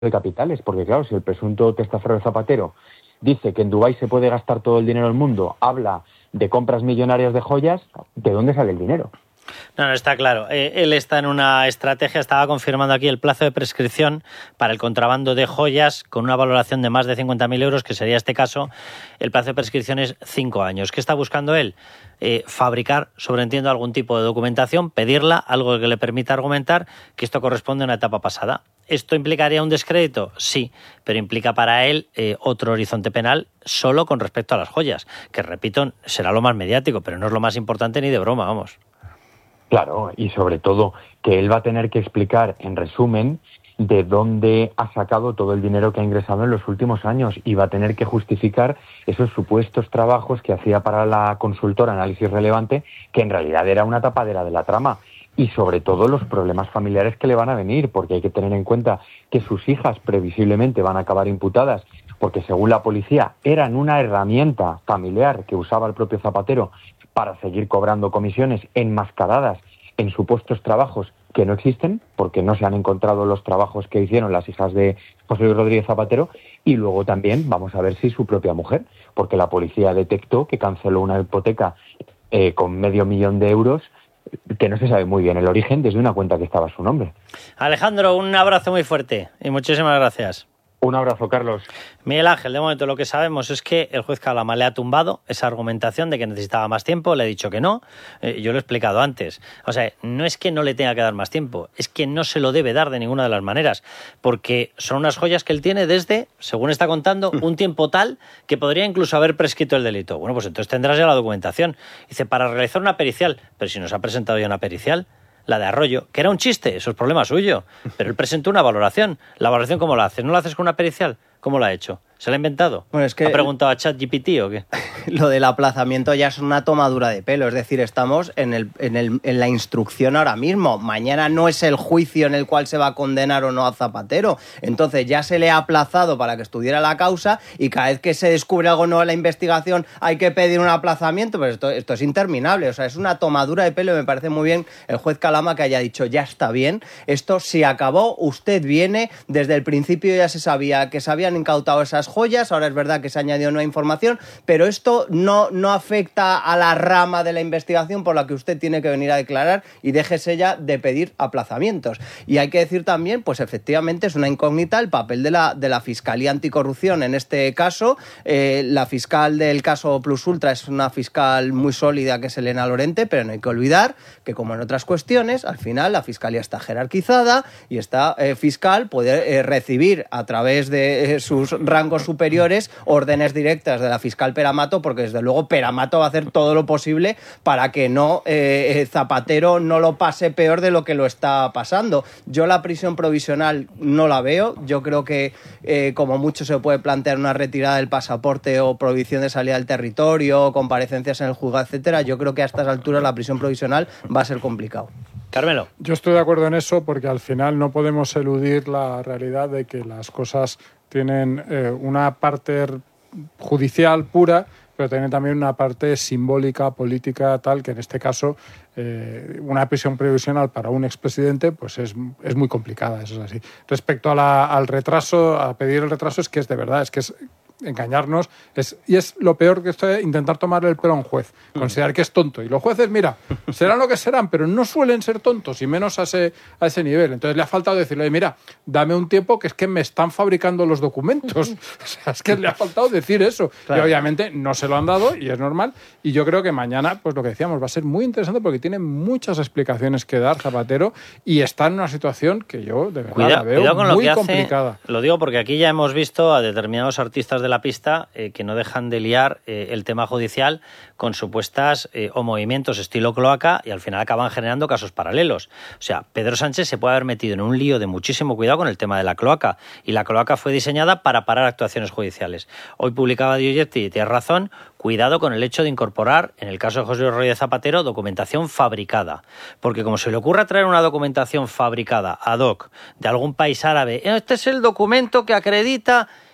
de capitales, porque claro, si el presunto testaferro Zapatero dice que en Dubái se puede gastar todo el dinero del mundo, habla de compras millonarias de joyas, ¿de dónde sale el dinero? No, está claro. Él está en una estrategia, estaba confirmando aquí el plazo de prescripción para el contrabando de joyas con una valoración de más de 50.000 euros, que sería este caso. El plazo de prescripción es 5 años. ¿Qué está buscando él? Fabricar, sobreentiendo, algún tipo de documentación, pedirla, algo que le permita argumentar que esto corresponde a una etapa pasada. ¿Esto implicaría un descrédito? Sí, pero implica para él otro horizonte penal solo con respecto a las joyas, que, repito, será lo más mediático, pero no es lo más importante ni de broma, vamos. Claro, y sobre todo que él va a tener que explicar, en resumen, de dónde ha sacado todo el dinero que ha ingresado en los últimos años y va a tener que justificar esos supuestos trabajos que hacía para la consultora Análisis Relevante, que en realidad era una tapadera de la trama. Y sobre todo los problemas familiares que le van a venir, porque hay que tener en cuenta que sus hijas previsiblemente van a acabar imputadas, porque según la policía eran una herramienta familiar que usaba el propio Zapatero para seguir cobrando comisiones enmascaradas en supuestos trabajos que no existen, porque no se han encontrado los trabajos que hicieron las hijas de José Luis Rodríguez Zapatero, y luego también vamos a ver si su propia mujer, porque la policía detectó que canceló una hipoteca con 500.000 de euros, que no se sabe muy bien el origen, desde una cuenta que estaba a su nombre. Alejandro, un abrazo muy fuerte y muchísimas gracias. Un abrazo, Carlos. Miguel Ángel, de momento lo que sabemos es que el juez Calama le ha tumbado esa argumentación de que necesitaba más tiempo, le ha dicho que no, yo lo he explicado antes. O sea, no es que no le tenga que dar más tiempo, es que no se lo debe dar de ninguna de las maneras, porque son unas joyas que él tiene desde, según está contando, un tiempo tal que podría incluso haber prescrito el delito. Bueno, pues entonces tendrás ya la documentación. Dice, para realizar una pericial, pero si nos ha presentado ya una pericial, la de Arroyo, que era un chiste, eso es problema suyo, pero él presentó una valoración. ¿La valoración cómo la haces? ¿No la haces con una pericial? ¿Cómo la ha hecho? ¿Se la ha inventado? Bueno, es que ¿Ha preguntado a ChatGPT o qué? Lo del aplazamiento ya es una tomadura de pelo, es decir, estamos en la instrucción ahora mismo. Mañana no es el juicio en el cual se va a condenar o no a Zapatero. Entonces ya se le ha aplazado para que estudiara la causa y cada vez que se descubre algo nuevo en la investigación hay que pedir un aplazamiento, pero esto es interminable. O sea, es una tomadura de pelo y me parece muy bien el juez Calama que haya dicho ya está bien, esto se acabó, usted viene, desde el principio ya se sabía que se habían incautado esas joyas, ahora es verdad que se ha añadido nueva información, pero esto no afecta a la rama de la investigación por la que usted tiene que venir a declarar y déjese ya de pedir aplazamientos. Y hay que decir también, pues efectivamente es una incógnita el papel de la Fiscalía Anticorrupción en este caso. La fiscal del caso Plus Ultra es una fiscal muy sólida que es Elena Lorente, pero no hay que olvidar que, como en otras cuestiones, al final la Fiscalía está jerarquizada y esta fiscal puede recibir a través de sus rangos superiores órdenes directas de la fiscal Peramato, porque desde luego Peramato va a hacer todo lo posible para que Zapatero no lo pase peor de lo que lo está pasando. Yo la prisión provisional no la veo, yo creo que como mucho se puede plantear una retirada del pasaporte o prohibición de salida del territorio, comparecencias en el juzgado, etcétera. Yo creo que a estas alturas la prisión provisional va a ser complicado. Carmelo. Yo estoy de acuerdo en eso porque al final no podemos eludir la realidad de que las cosas tienen una parte judicial pura, pero tienen también una parte simbólica, política, tal, que en este caso una prisión provisional para un expresidente pues es muy complicada, eso es así. Respecto al retraso, a pedir el retraso, es que es de verdad, es que es engañarnos, y es lo peor que esto es intentar tomarle el pelo a un juez, considerar que es tonto. Y los jueces, mira, serán lo que serán, pero no suelen ser tontos, y menos a ese nivel. Entonces le ha faltado decirle, mira, dame un tiempo que es que me están fabricando los documentos. O sea, es que le ha faltado decir eso. Claro. Y obviamente no se lo han dado, y es normal. Y yo creo que mañana, pues lo que decíamos, va a ser muy interesante porque tiene muchas explicaciones que dar Zapatero y está en una situación que yo de verdad la veo muy complicada. Lo digo porque aquí ya hemos visto a determinados artistas de la pista que no dejan de liar el tema judicial con supuestas o movimientos estilo cloaca y al final acaban generando casos paralelos. O sea, Pedro Sánchez se puede haber metido en un lío de muchísimo cuidado con el tema de la cloaca, y la cloaca fue diseñada para parar actuaciones judiciales. Hoy publicaba Diogetti, y tienes razón, cuidado con el hecho de incorporar, en el caso de José Luis Rodríguez Zapatero, documentación fabricada. Porque como se le ocurra traer una documentación fabricada ad hoc de algún país árabe, este es el documento que acredita,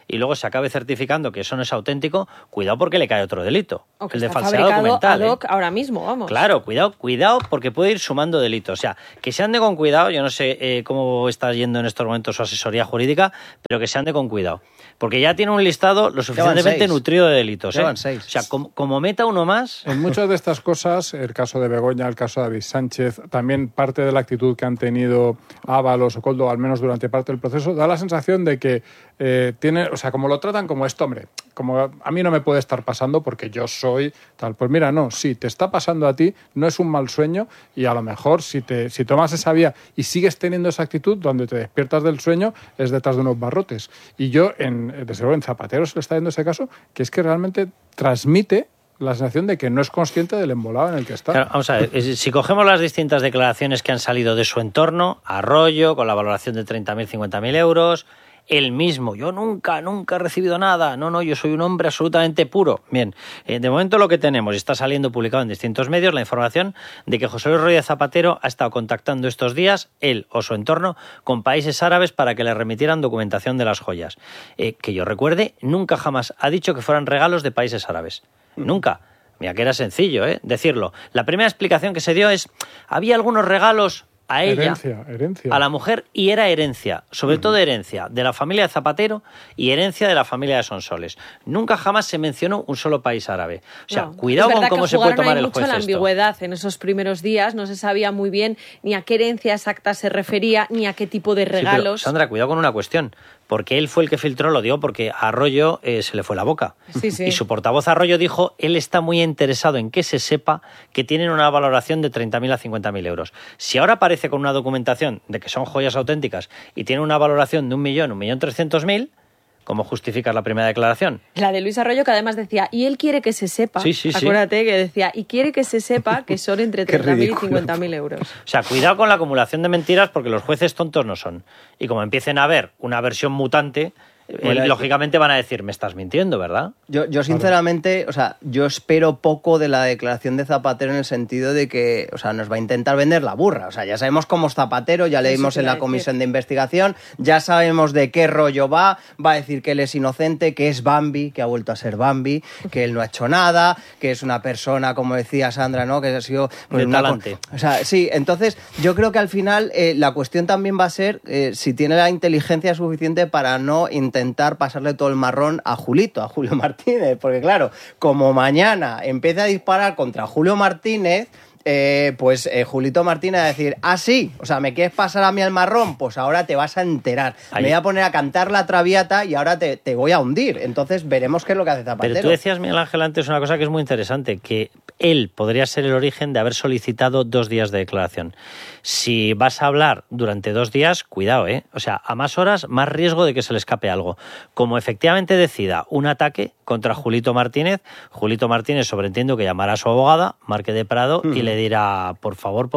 y luego se acabe certificando que eso no es auténtico, cuidado porque le cae otro delito. O que el de está falsedad documental. ad hoc ahora mismo, vamos. Claro, cuidado porque puede ir sumando delitos. O sea, que se ande con cuidado, yo no sé cómo está yendo en estos momentos su asesoría jurídica, pero que se ande con cuidado. Porque ya tiene un listado lo suficientemente nutrido de delitos. Llevan 6. O sea, como meta uno más... En muchas de estas cosas, el caso de Begoña, el caso de David Sánchez, también parte de la actitud que han tenido Ábalos o Koldo, al menos durante parte del proceso, da la sensación de que tiene, o sea, como lo tratan como esto, hombre, como a mí no me puede estar pasando porque yo soy tal. Pues mira, no, sí, te está pasando a ti, no es un mal sueño y a lo mejor si tomas esa vía y sigues teniendo esa actitud, donde te despiertas del sueño es detrás de unos barrotes. Y yo, desde luego, en Zapatero se le está dando ese caso, que es que realmente transmite la sensación de que no es consciente del embolado en el que está. Claro, vamos a ver, si cogemos las distintas declaraciones que han salido de su entorno, Arroyo, con la valoración de 30.000, 50.000 euros, él mismo, yo nunca he recibido nada, no, yo soy un hombre absolutamente puro. Bien, de momento lo que tenemos, y está saliendo publicado en distintos medios, la información de que José Luis Rodríguez Zapatero ha estado contactando estos días, él o su entorno, con países árabes para que le remitieran documentación de las joyas. Que yo recuerde, nunca jamás ha dicho que fueran regalos de países árabes. Nunca. Mira que era sencillo, decirlo. La primera explicación que se dio es, había algunos regalos a ella, herencia. a la mujer, y era herencia, sobre todo herencia de la familia de Zapatero y herencia de la familia de Sonsoles. Nunca jamás se mencionó un solo país árabe. O sea, cuidado con cómo se puede tomar el juez mucho la esto. ambigüedad en esos primeros días, no se sabía muy bien ni a qué herencia exacta se refería, ni a qué tipo de regalos. Sí, pero, Sandra, cuidado con una cuestión. Porque él fue el que filtró, lo digo porque a Arroyo se le fue la boca. Sí. Y su portavoz Arroyo dijo, él está muy interesado en que se sepa que tienen una valoración de 30.000 a 50.000 euros. Si ahora aparece con una documentación de que son joyas auténticas y tiene una valoración de 1.000.000, 1.300.000, ¿cómo justificas la primera declaración? La de Luis Arroyo, que además decía, y él quiere que se sepa. Sí. Acuérdate que decía, y quiere que se sepa que son entre 30.000 y 50.000 euros. O sea, cuidado con la acumulación de mentiras porque los jueces tontos no son. Y como empiecen a ver una versión mutante, lógicamente van a decir, me estás mintiendo, ¿verdad? Yo sinceramente, o sea, yo espero poco de la declaración de Zapatero en el sentido de que, o sea, nos va a intentar vender la burra. O sea, ya sabemos cómo es Zapatero, ya leímos en la comisión de investigación, ya sabemos de qué rollo va a decir que él es inocente, que es Bambi, que ha vuelto a ser Bambi, que él no ha hecho nada, que es una persona, como decía Sandra, ¿no? Que ha sido... Pues, de talante. O sea, sí, entonces yo creo que al final la cuestión también va a ser si tiene la inteligencia suficiente para no intentar pasarle todo el marrón a Julio Martínez, porque claro, como mañana empieza a disparar contra Julio Martínez, pues Julito Martínez va a decir, sí, o sea, ¿me quieres pasar a mí el marrón? Pues ahora te vas a enterar. Ahí. Me voy a poner a cantar la Traviata y ahora te voy a hundir. Entonces veremos qué es lo que hace Zapatero. Pero tú decías, Miguel Ángel, antes una cosa que es muy interesante, que él podría ser el origen de haber solicitado 2 días de declaración. Si vas a hablar durante 2 días, cuidado, O sea, a más horas, más riesgo de que se le escape algo. Como efectivamente decida un ataque contra Julito Martínez sobreentiendo que llamará a su abogada, Marque de Prado, y le dirá, por favor,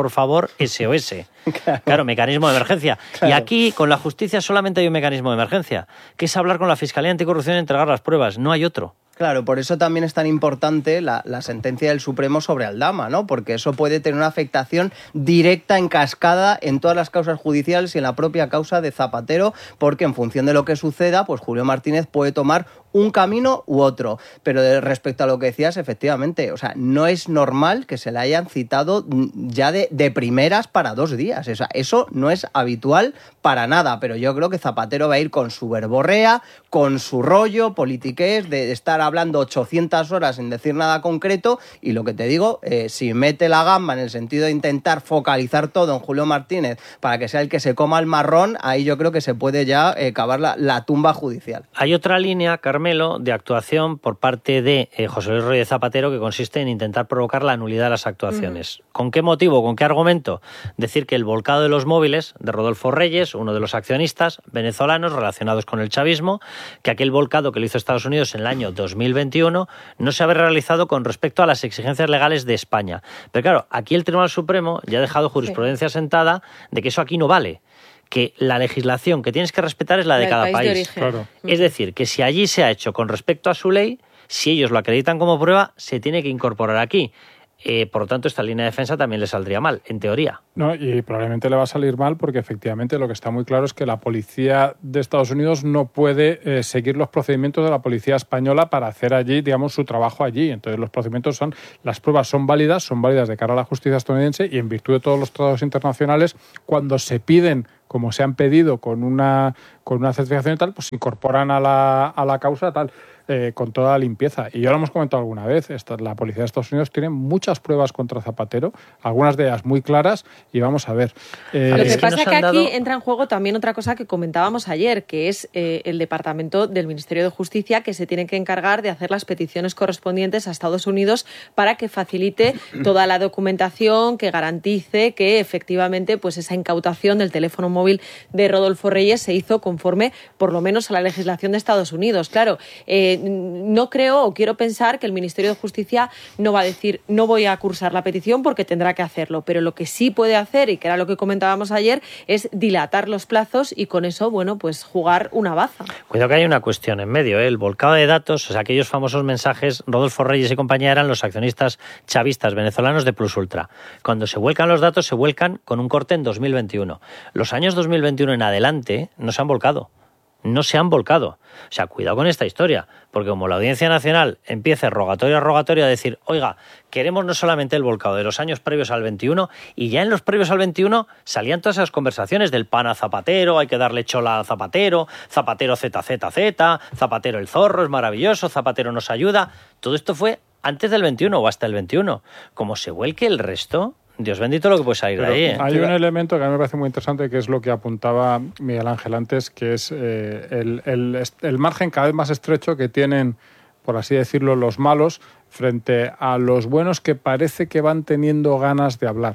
SOS. Claro, mecanismo de emergencia. Claro. Y aquí, con la justicia, solamente hay un mecanismo de emergencia, que es hablar con la Fiscalía Anticorrupción y entregar las pruebas. No hay otro. Claro, por eso también es tan importante la sentencia del Supremo sobre Aldama, ¿no? Porque eso puede tener una afectación directa en cascada en todas las causas judiciales y en la propia causa de Zapatero, porque en función de lo que suceda, pues Julio Martínez puede tomar un camino u otro. Pero respecto a lo que decías, efectivamente, o sea, no es normal que se le hayan citado ya de primeras para 2 días. O sea, eso no es habitual para nada, pero yo creo que Zapatero va a ir con su verborrea, con su rollo politiqués de estar hablando 800 horas sin decir nada concreto, y lo que te digo, si mete la gamba en el sentido de intentar focalizar todo en Julio Martínez para que sea el que se coma el marrón, ahí yo creo que se puede ya cavar la tumba judicial. Hay otra línea, Carmelo, de actuación por parte de José Luis Rodríguez Zapatero que consiste en intentar provocar la nulidad de las actuaciones. ¿Con qué motivo? ¿Con qué argumento? Decir que el volcado de los móviles de Rodolfo Reyes, uno de los accionistas venezolanos relacionados con el chavismo, que aquel volcado que lo hizo Estados Unidos en el año 2021 no se había realizado con respecto a las exigencias legales de España. Pero claro, aquí el Tribunal Supremo ya ha dejado jurisprudencia sentada de que eso aquí no vale, que la legislación que tienes que respetar es la de cada país. Claro. Es decir, que si allí se ha hecho con respecto a su ley, si ellos lo acreditan como prueba, se tiene que incorporar aquí. Por lo tanto, esta línea de defensa también le saldría mal, en teoría. No, y probablemente le va a salir mal porque efectivamente lo que está muy claro es que la policía de Estados Unidos no puede seguir los procedimientos de la policía española para hacer allí, digamos, su trabajo allí. Entonces los procedimientos las pruebas son válidas de cara a la justicia estadounidense y en virtud de todos los tratados internacionales, cuando se piden, como se han pedido con una certificación y tal, pues se incorporan a la causa tal. Con toda la limpieza. Y ya lo hemos comentado alguna vez, la policía de Estados Unidos tiene muchas pruebas contra Zapatero, algunas de ellas muy claras, y vamos a ver. Lo que pasa es que aquí entra en juego también otra cosa que comentábamos ayer, que es el Departamento del Ministerio de Justicia, que se tiene que encargar de hacer las peticiones correspondientes a Estados Unidos para que facilite toda la documentación, que garantice que efectivamente pues esa incautación del teléfono móvil de Rodolfo Reyes se hizo conforme por lo menos a la legislación de Estados Unidos. Claro, no creo o quiero pensar que el Ministerio de Justicia no va a decir no voy a cursar la petición porque tendrá que hacerlo, pero lo que sí puede hacer, y que era lo que comentábamos ayer, es dilatar los plazos y con eso, bueno, pues jugar una baza. Cuidado que hay una cuestión en medio, el volcado de datos, o sea, aquellos famosos mensajes, Rodolfo Reyes y compañía eran los accionistas chavistas venezolanos de Plus Ultra. Cuando se vuelcan los datos, se vuelcan con un corte en 2021. Los años 2021 en adelante no se han volcado. No se han volcado. O sea, cuidado con esta historia, porque como la Audiencia Nacional empieza rogatorio a decir, oiga, queremos no solamente el volcado de los años previos al 21, y ya en los previos al 21 salían todas esas conversaciones del pan a Zapatero, hay que darle chola a Zapatero, Zapatero ZZZ, Zapatero el zorro, es maravilloso, Zapatero nos ayuda. Todo esto fue antes del 21 o hasta el 21. Como se vuelque el resto, Dios bendito lo que puede salir de ahí. Hay un elemento que a mí me parece muy interesante, que es lo que apuntaba Miguel Ángel antes, que es el margen cada vez más estrecho que tienen, por así decirlo, los malos frente a los buenos que parece que van teniendo ganas de hablar.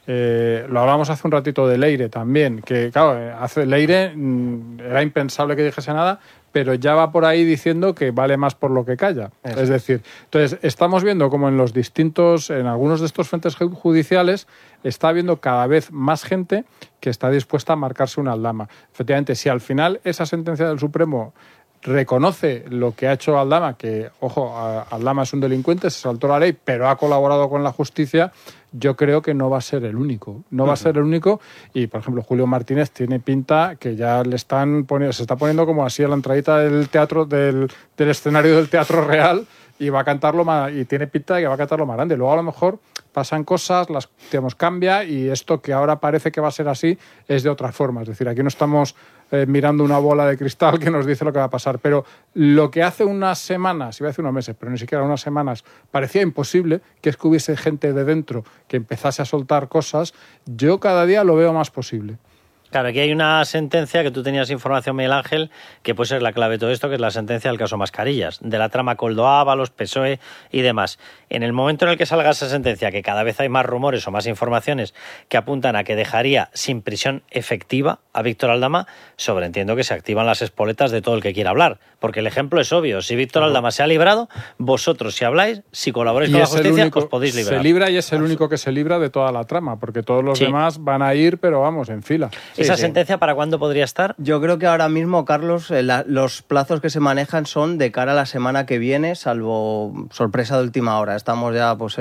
Lo hablábamos hace un ratito de Leire también, que claro, Leire era impensable que dijese nada, pero ya va por ahí diciendo que vale más por lo que calla. Eso. Es decir, entonces estamos viendo como en algunos de estos frentes judiciales está habiendo cada vez más gente que está dispuesta a marcarse una aldama. Efectivamente, si al final esa sentencia del Supremo reconoce lo que ha hecho Aldama, que, ojo, Aldama es un delincuente, se saltó la ley, pero ha colaborado con la justicia, yo creo que no va a ser el único. No va a ser el único. Y, por ejemplo, Julio Martínez tiene pinta que ya se está poniendo como así a la entradita del teatro, del escenario del Teatro Real, y va a cantarlo y tiene pinta de que va a cantarlo más grande. Luego, a lo mejor, pasan cosas, cambia, y esto que ahora parece que va a ser así es de otra forma. Es decir, aquí no estamos mirando una bola de cristal que nos dice lo que va a pasar. Pero lo que hace unas semanas, iba a decir unos meses, pero ni siquiera unas semanas, parecía imposible, que es que hubiese gente de dentro que empezase a soltar cosas, yo cada día lo veo más posible. Claro, aquí hay una sentencia que tú tenías información, Miguel Ángel, que puede ser la clave de todo esto, que es la sentencia del caso Mascarillas, de la trama Koldo Ábalos, PSOE y demás. En el momento en el que salga esa sentencia, que cada vez hay más rumores o más informaciones que apuntan a que dejaría sin prisión efectiva a Víctor Aldama, sobreentiendo que se activan las espoletas de todo el que quiera hablar. Porque el ejemplo es obvio. Si Víctor Aldama se ha librado, vosotros si habláis, si colaboráis con la justicia, os podéis librar. Se libra y es el único que se libra de toda la trama, porque todos los demás van a ir, pero vamos, en fila. ¿Esa sentencia para cuándo podría estar? Yo creo que ahora mismo, Carlos, los plazos que se manejan son de cara a la semana que viene, salvo sorpresa de última hora. Estamos ya pues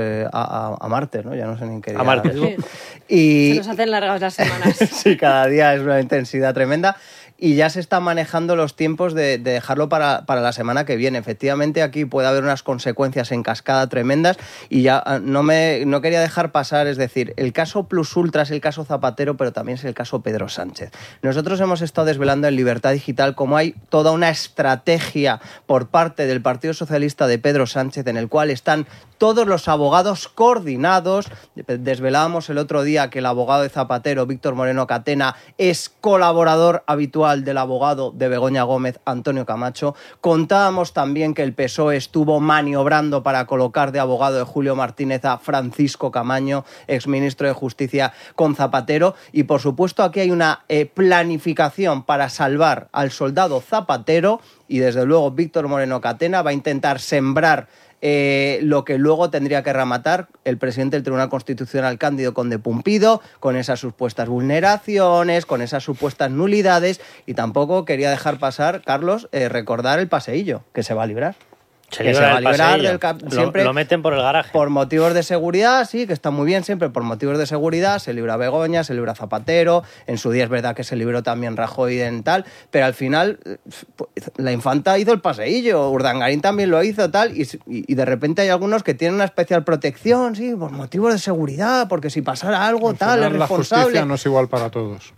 a martes, ¿no? Ya no sé ni en qué día. A martes. Sí. Y... Se nos hacen largas las semanas. Sí, cada día es una intensidad tremenda. Y ya se están manejando los tiempos de dejarlo para la semana que viene. Efectivamente, aquí puede haber unas consecuencias en cascada tremendas y ya no quería dejar pasar, es decir, el caso Plus Ultra es el caso Zapatero, pero también es el caso Pedro Sánchez. Nosotros hemos estado desvelando en Libertad Digital cómo hay toda una estrategia por parte del Partido Socialista de Pedro Sánchez en el cual están todos los abogados coordinados. Desvelábamos el otro día que el abogado de Zapatero, Víctor Moreno Catena, es colaborador habitual del abogado de Begoña Gómez, Antonio Camacho. Contábamos también que el PSOE estuvo maniobrando para colocar de abogado de Julio Martínez a Francisco Camaño, exministro de Justicia, con Zapatero. Y, por supuesto, aquí hay una planificación para salvar al soldado Zapatero y, desde luego, Víctor Moreno Catena va a intentar sembrar lo que luego tendría que rematar el presidente del Tribunal Constitucional, Cándido Conde Pumpido, con esas supuestas vulneraciones, con esas supuestas nulidades, y tampoco quería dejar pasar, Carlos, recordar el paseillo, que se va a librar. que se va a liberar del siempre. Lo meten por el garaje. Por motivos de seguridad, sí, que está muy bien siempre, por motivos de seguridad, se libra Begoña, se libra Zapatero, en su día es verdad que se libró también Rajoy en tal, pero al final la infanta hizo el paseillo, Urdangarín también lo hizo tal, y de repente hay algunos que tienen una especial protección, sí, por motivos de seguridad, porque si pasara algo tal, es responsable. La justicia no es igual para todos.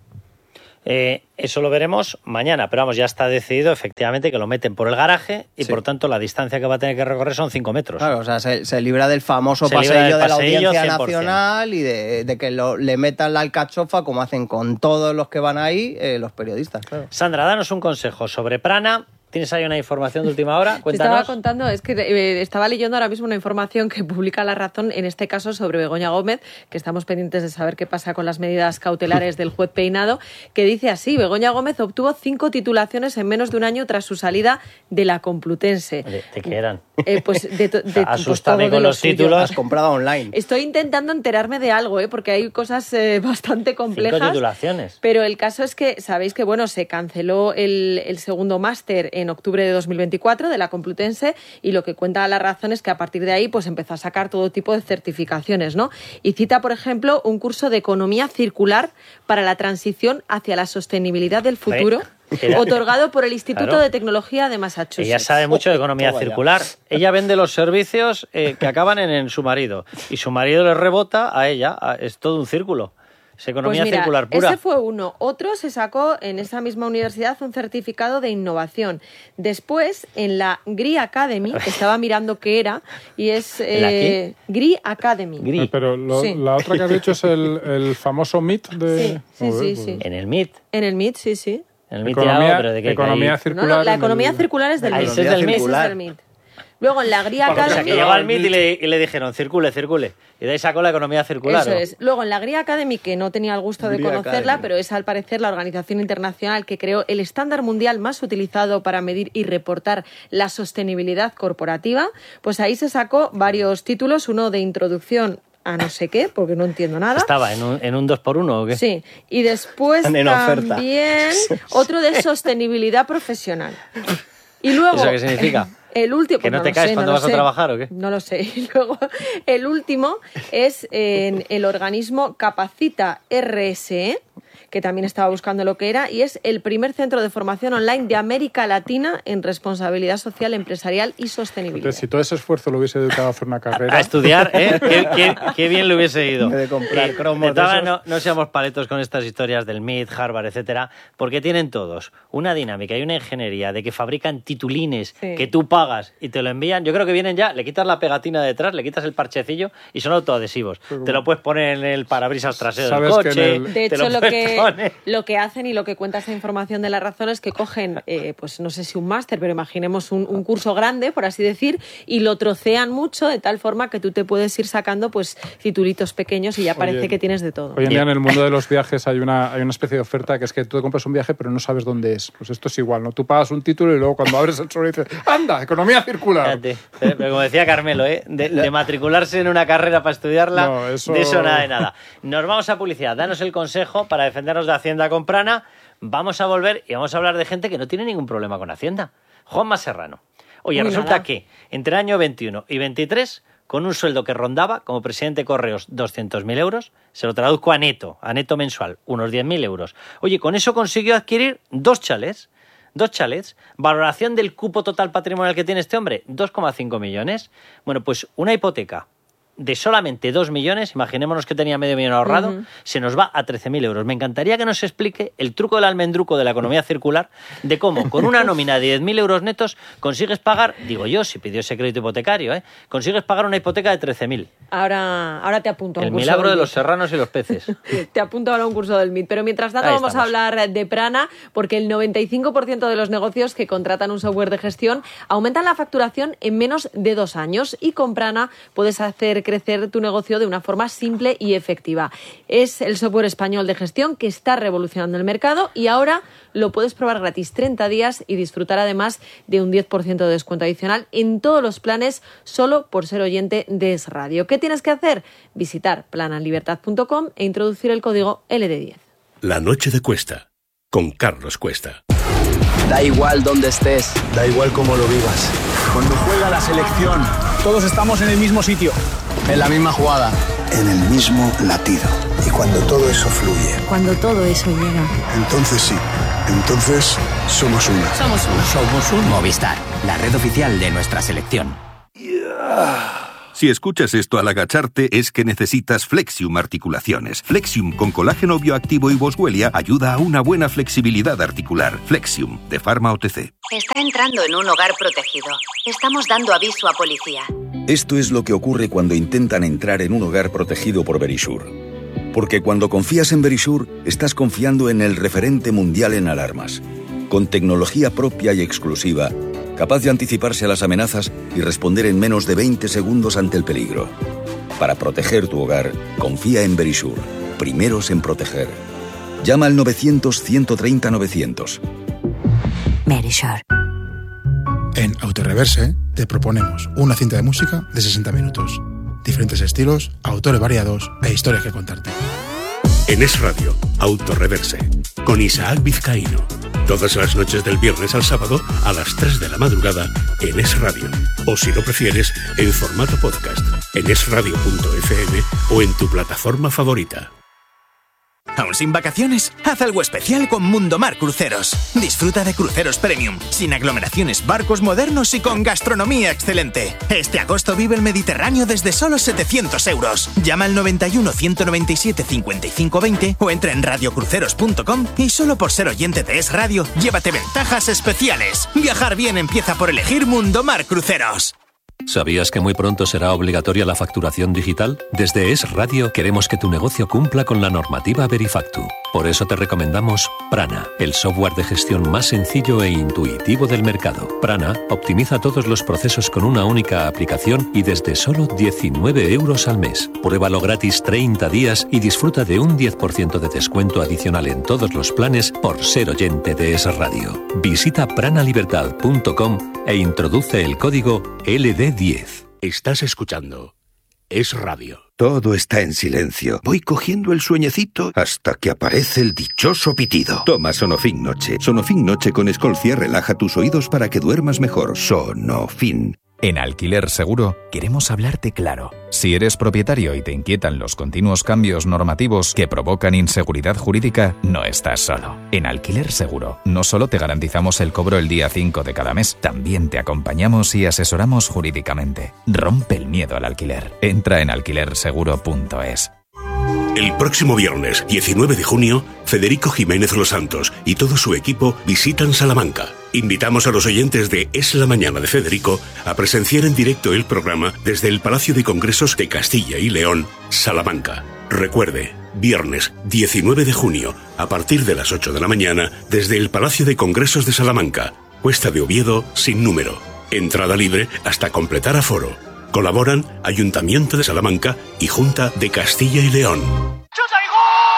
Eso lo veremos mañana, pero vamos, ya está decidido efectivamente que lo meten por el garaje y por tanto la distancia que va a tener que recorrer son 5 metros. Claro, o sea, se libra del famoso pasillo de la Audiencia 100%. Nacional y de que le metan la alcachofa como hacen con todos los que van ahí los periodistas. Claro. Sandra, danos un consejo sobre Prana. ¿Tienes ahí una información de última hora? Cuéntanos. Te estaba contando, es que estaba leyendo ahora mismo una información que publica La Razón, en este caso sobre Begoña Gómez, que estamos pendientes de saber qué pasa con las medidas cautelares del juez Peinado, que dice así: Begoña Gómez obtuvo 5 titulaciones en menos de un año tras su salida de la Complutense. ¿De qué eran? Pues asústame con los títulos. Has comprado online. Estoy intentando enterarme de algo, porque hay cosas bastante complejas. 5 titulaciones. Pero el caso es que, sabéis que se canceló el segundo máster en octubre de 2024 de la Complutense, y lo que cuenta La Razón es que a partir de ahí pues empezó a sacar todo tipo de certificaciones, ¿no? Y cita, por ejemplo, un curso de economía circular para la transición hacia la sostenibilidad del futuro, otorgado por el Instituto de Tecnología de Massachusetts. Ella sabe mucho de economía circular. Ella vende los servicios que acaban en su marido, y su marido le rebota a ella. Es todo un círculo. Es economía circular pura. Ese fue uno. Otro se sacó en esa misma universidad un certificado de innovación. Después, en la GRI Academy, que estaba mirando qué era, y es GRI Academy. GRI. Pero la otra que has dicho es el famoso MIT de... Sí. En el MIT. En el MIT, sí. En el MIT economía, pero ¿de qué? Economía circular. No, la economía circular es del MIT. Ese es del MIT. Luego en la GRI Academy... O sea, que llegó al MIT y le dijeron, circule. Y de ahí sacó la economía circular. Eso es. Luego en la GRI Academy, que no tenía el gusto de conocerla, pero es al parecer la organización internacional que creó el estándar mundial más utilizado para medir y reportar la sostenibilidad corporativa, pues ahí se sacó varios títulos, uno de introducción a no sé qué, porque no entiendo nada. ¿Estaba en un 2x1 o qué? Sí, y después también otro de sostenibilidad profesional. Y luego... ¿Eso qué significa? El último, ¿Que no te caes cuando vas a trabajar o qué? No lo sé. Y luego, el último es en el organismo Capacita RSE, que también estaba buscando lo que era, y es el primer centro de formación online de América Latina en responsabilidad social, empresarial y sostenibilidad. Entonces, si todo ese esfuerzo lo hubiese dedicado a hacer una carrera... A estudiar, ¿eh? Qué bien le hubiese ido. De comprar cromos no seamos paletos con estas historias del MIT, Harvard, etcétera, porque tienen todos una dinámica y una ingeniería de que fabrican titulines que tú pagas y te lo envían. Yo creo que vienen ya, le quitas la pegatina de detrás, le quitas el parchecillo y son autoadhesivos. Te lo puedes poner en el parabrisas trasero del coche. De hecho, lo que hacen y lo que cuenta esta información de La Razón es que cogen, pues no sé si un máster, pero imaginemos un curso grande, por así decir, y lo trocean mucho de tal forma que tú te puedes ir sacando pues titulitos pequeños y ya parece que tienes de todo. Hoy en día en el mundo de los viajes hay una especie de oferta que es que tú te compras un viaje pero no sabes dónde es. Pues esto es igual, ¿no? Tú pagas un título y luego cuando abres el sobre dices ¡anda! Economía circular. Pero como decía Carmelo, de matricularse en una carrera para estudiarla, de eso nada de nada. Nos vamos a publicidad. Danos el consejo para defendernos de Hacienda con Prana. Vamos a volver y vamos a hablar de gente que no tiene ningún problema con Hacienda. Juanma Serrano. Oye, resulta que entre el año 21 y 23, con un sueldo que rondaba como presidente de Correos 200.000 euros, se lo traduzco a neto mensual, unos 10.000 euros. Oye, con eso consiguió adquirir 2 chalets. 2 chalets, valoración del cupo total patrimonial que tiene este hombre, 2,5 millones. Bueno, pues una hipoteca de solamente 2 millones, imaginémonos que tenía medio millón ahorrado, se nos va a 13.000 euros. Me encantaría que nos explique el truco del almendruco de la economía circular, de cómo con una nómina de 10.000 euros netos consigues pagar, digo yo, si pidió ese crédito hipotecario, consigues pagar una hipoteca de 13.000. Ahora te apunto a un curso. El milagro de los serranos y los peces. Te apunto ahora a un curso del MIT. Pero mientras tanto vamos a hablar de Prana, porque el 95% de los negocios que contratan un software de gestión aumentan la facturación en menos de 2 años, y con Prana puedes hacer crecer tu negocio de una forma simple y efectiva. Es el software español de gestión que está revolucionando el mercado, y ahora lo puedes probar gratis 30 días y disfrutar además de un 10% de descuento adicional en todos los planes, solo por ser oyente de Es Radio. ¿Qué tienes que hacer? Visitar planalibertad.com e introducir el código LD10. La noche de Cuesta, con Carlos Cuesta. Da igual dónde estés, da igual cómo lo vivas. Cuando juega la selección, todos estamos en el mismo sitio, en la misma jugada, en el mismo latido. Y cuando todo eso fluye, cuando todo eso llega, entonces sí, entonces somos una. Somos una. Somos un Movistar, la red oficial de nuestra selección. Si escuchas esto al agacharte es que necesitas Flexium Articulaciones. Flexium con colágeno bioactivo y boswellia ayuda a una buena flexibilidad articular. Flexium, de Pharma OTC. Está entrando en un hogar protegido. Estamos dando aviso a policía. Esto es lo que ocurre cuando intentan entrar en un hogar protegido por Verisure. Porque cuando confías en Verisure, estás confiando en el referente mundial en alarmas. Con tecnología propia y exclusiva, capaz de anticiparse a las amenazas y responder en menos de 20 segundos ante el peligro. Para proteger tu hogar, confía en Verisure. Primeros en proteger. Llama al 900-130-900. Verisure. En Autoreverse te proponemos una cinta de música de 60 minutos. Diferentes estilos, autores variados e historias que contarte. En Es Radio, Autoreverse, con Isaac Vizcaíno. Todas las noches del viernes al sábado a las 3 de la madrugada en Es Radio. O si lo prefieres, en formato podcast, en esradio.fm o en tu plataforma favorita. ¿Aún sin vacaciones? Haz algo especial con Mundomar Cruceros. Disfruta de cruceros premium, sin aglomeraciones, barcos modernos y con gastronomía excelente. Este agosto vive el Mediterráneo desde solo 700 euros. Llama al 91 197 55 20 o entra en radiocruceros.com y solo por ser oyente de Es Radio, llévate ventajas especiales. Viajar bien empieza por elegir Mundomar Cruceros. ¿Sabías que muy pronto será obligatoria la facturación digital? Desde Es Radio queremos que tu negocio cumpla con la normativa Verifactu. Por eso te recomendamos Prana, el software de gestión más sencillo e intuitivo del mercado. Prana optimiza todos los procesos con una única aplicación y desde solo 19 euros al mes. Pruébalo gratis 30 días y disfruta de un 10% de descuento adicional en todos los planes por ser oyente de Es Radio. Visita pranalibertad.com e introduce el código LD10. Estás escuchando Es Radio. Todo está en silencio. Voy cogiendo el sueñecito hasta que aparece el dichoso pitido. Toma Sonofin Noche. Sonofin Noche con Escolcia relaja tus oídos para que duermas mejor. Sonofin. En Alquiler Seguro queremos hablarte claro. Si eres propietario y te inquietan los continuos cambios normativos que provocan inseguridad jurídica, no estás solo. En Alquiler Seguro no solo te garantizamos el cobro el día 5 de cada mes, también te acompañamos y asesoramos jurídicamente. Rompe el miedo al alquiler. Entra en alquilerseguro.es. El próximo viernes, 19 de junio, Federico Jiménez Los Santos y todo su equipo visitan Salamanca. Invitamos a los oyentes de Es la Mañana de Federico a presenciar en directo el programa desde el Palacio de Congresos de Castilla y León, Salamanca. Recuerde, viernes 19 de junio, a partir de las 8 de la mañana, desde el Palacio de Congresos de Salamanca, Cuesta de Oviedo, sin número. Entrada libre hasta completar aforo. Colaboran Ayuntamiento de Salamanca y Junta de Castilla y León. ¡Chuta y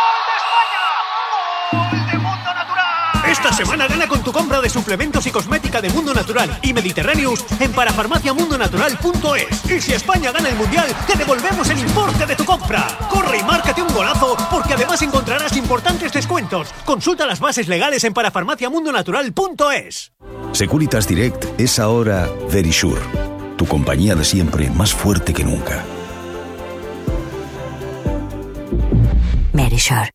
gol de España! ¡Gol de Mundo Natural! Esta semana gana con tu compra de suplementos y cosmética de Mundo Natural y Mediterraneous en parafarmaciamundonatural.es. Y si España gana el Mundial, te devolvemos el importe de tu compra. Corre y márcate un golazo, porque además encontrarás importantes descuentos. Consulta las bases legales en parafarmaciamundonatural.es. Securitas Direct es ahora Verisure. Tu compañía de siempre, más fuerte que nunca. Verisure.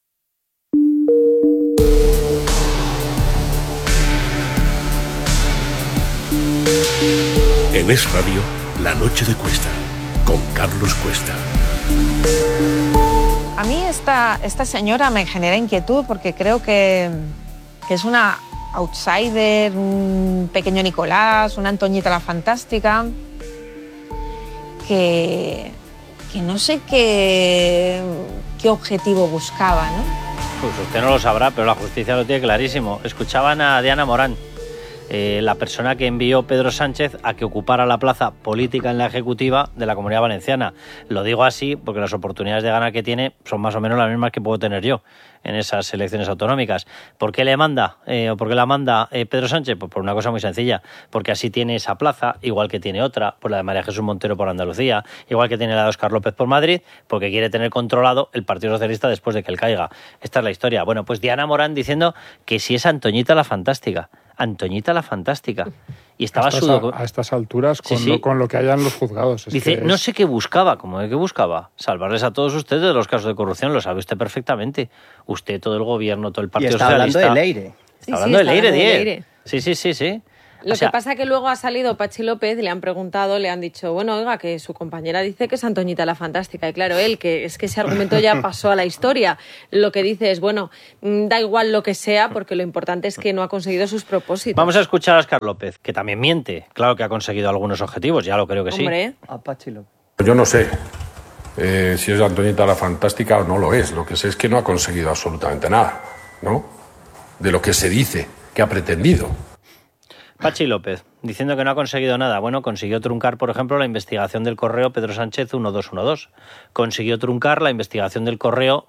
En Es Radio, La Noche de Cuesta, con Carlos Cuesta. A mí esta señora me genera inquietud porque creo que es una outsider, un pequeño Nicolás, una Antoñita la Fantástica, que no sé qué objetivo buscaba, ¿no? Pues usted no lo sabrá, pero la justicia lo tiene clarísimo. Escuchaban a Diana Morán, la persona que envió Pedro Sánchez a que ocupara la plaza política en la ejecutiva de la Comunidad Valenciana. Lo digo así porque las oportunidades de ganar que tiene son más o menos las mismas que puedo tener yo en esas elecciones autonómicas. ¿Por qué le manda o por qué la manda Pedro Sánchez? Pues por una cosa muy sencilla, porque así tiene esa plaza, igual que tiene otra, por la de María Jesús Montero por Andalucía, igual que tiene la de Óscar López por Madrid, porque quiere tener controlado el Partido Socialista después de que él caiga. Esta es la historia. Bueno, pues Diana Morán diciendo que si es Antoñita la Fantástica. Antoñita la Fantástica. y estaba a estas alturas con lo que hayan los juzgados. Dice, no sé qué buscaba. ¿Cómo de qué buscaba? Salvarles a todos ustedes de los casos de corrupción, lo sabe usted perfectamente. Usted, todo el gobierno, todo el Partido Socialista. Está hablando de Leire. Está hablando de Leire, Diez. Sí. Lo que pasa es que luego ha salido Patxi López, le han preguntado, le han dicho, bueno, oiga, que su compañera dice que es Antoñita la Fantástica. Y claro, él, que es que ese argumento ya pasó a la historia. Lo que dice es, bueno, da igual lo que sea, porque lo importante es que no ha conseguido sus propósitos. Vamos a escuchar a Óscar López, que también miente. Claro que ha conseguido algunos objetivos, ya lo creo que Hombre. sí. A Patxi López. Yo no sé si es Antoñita la Fantástica o no lo es. Lo que sé es que no ha conseguido absolutamente nada, ¿no? De lo que se dice que ha pretendido. Patxi López, diciendo que no ha conseguido nada. Bueno, consiguió truncar, por ejemplo, la investigación del correo Pedro Sánchez 1212. Consiguió truncar la investigación del correo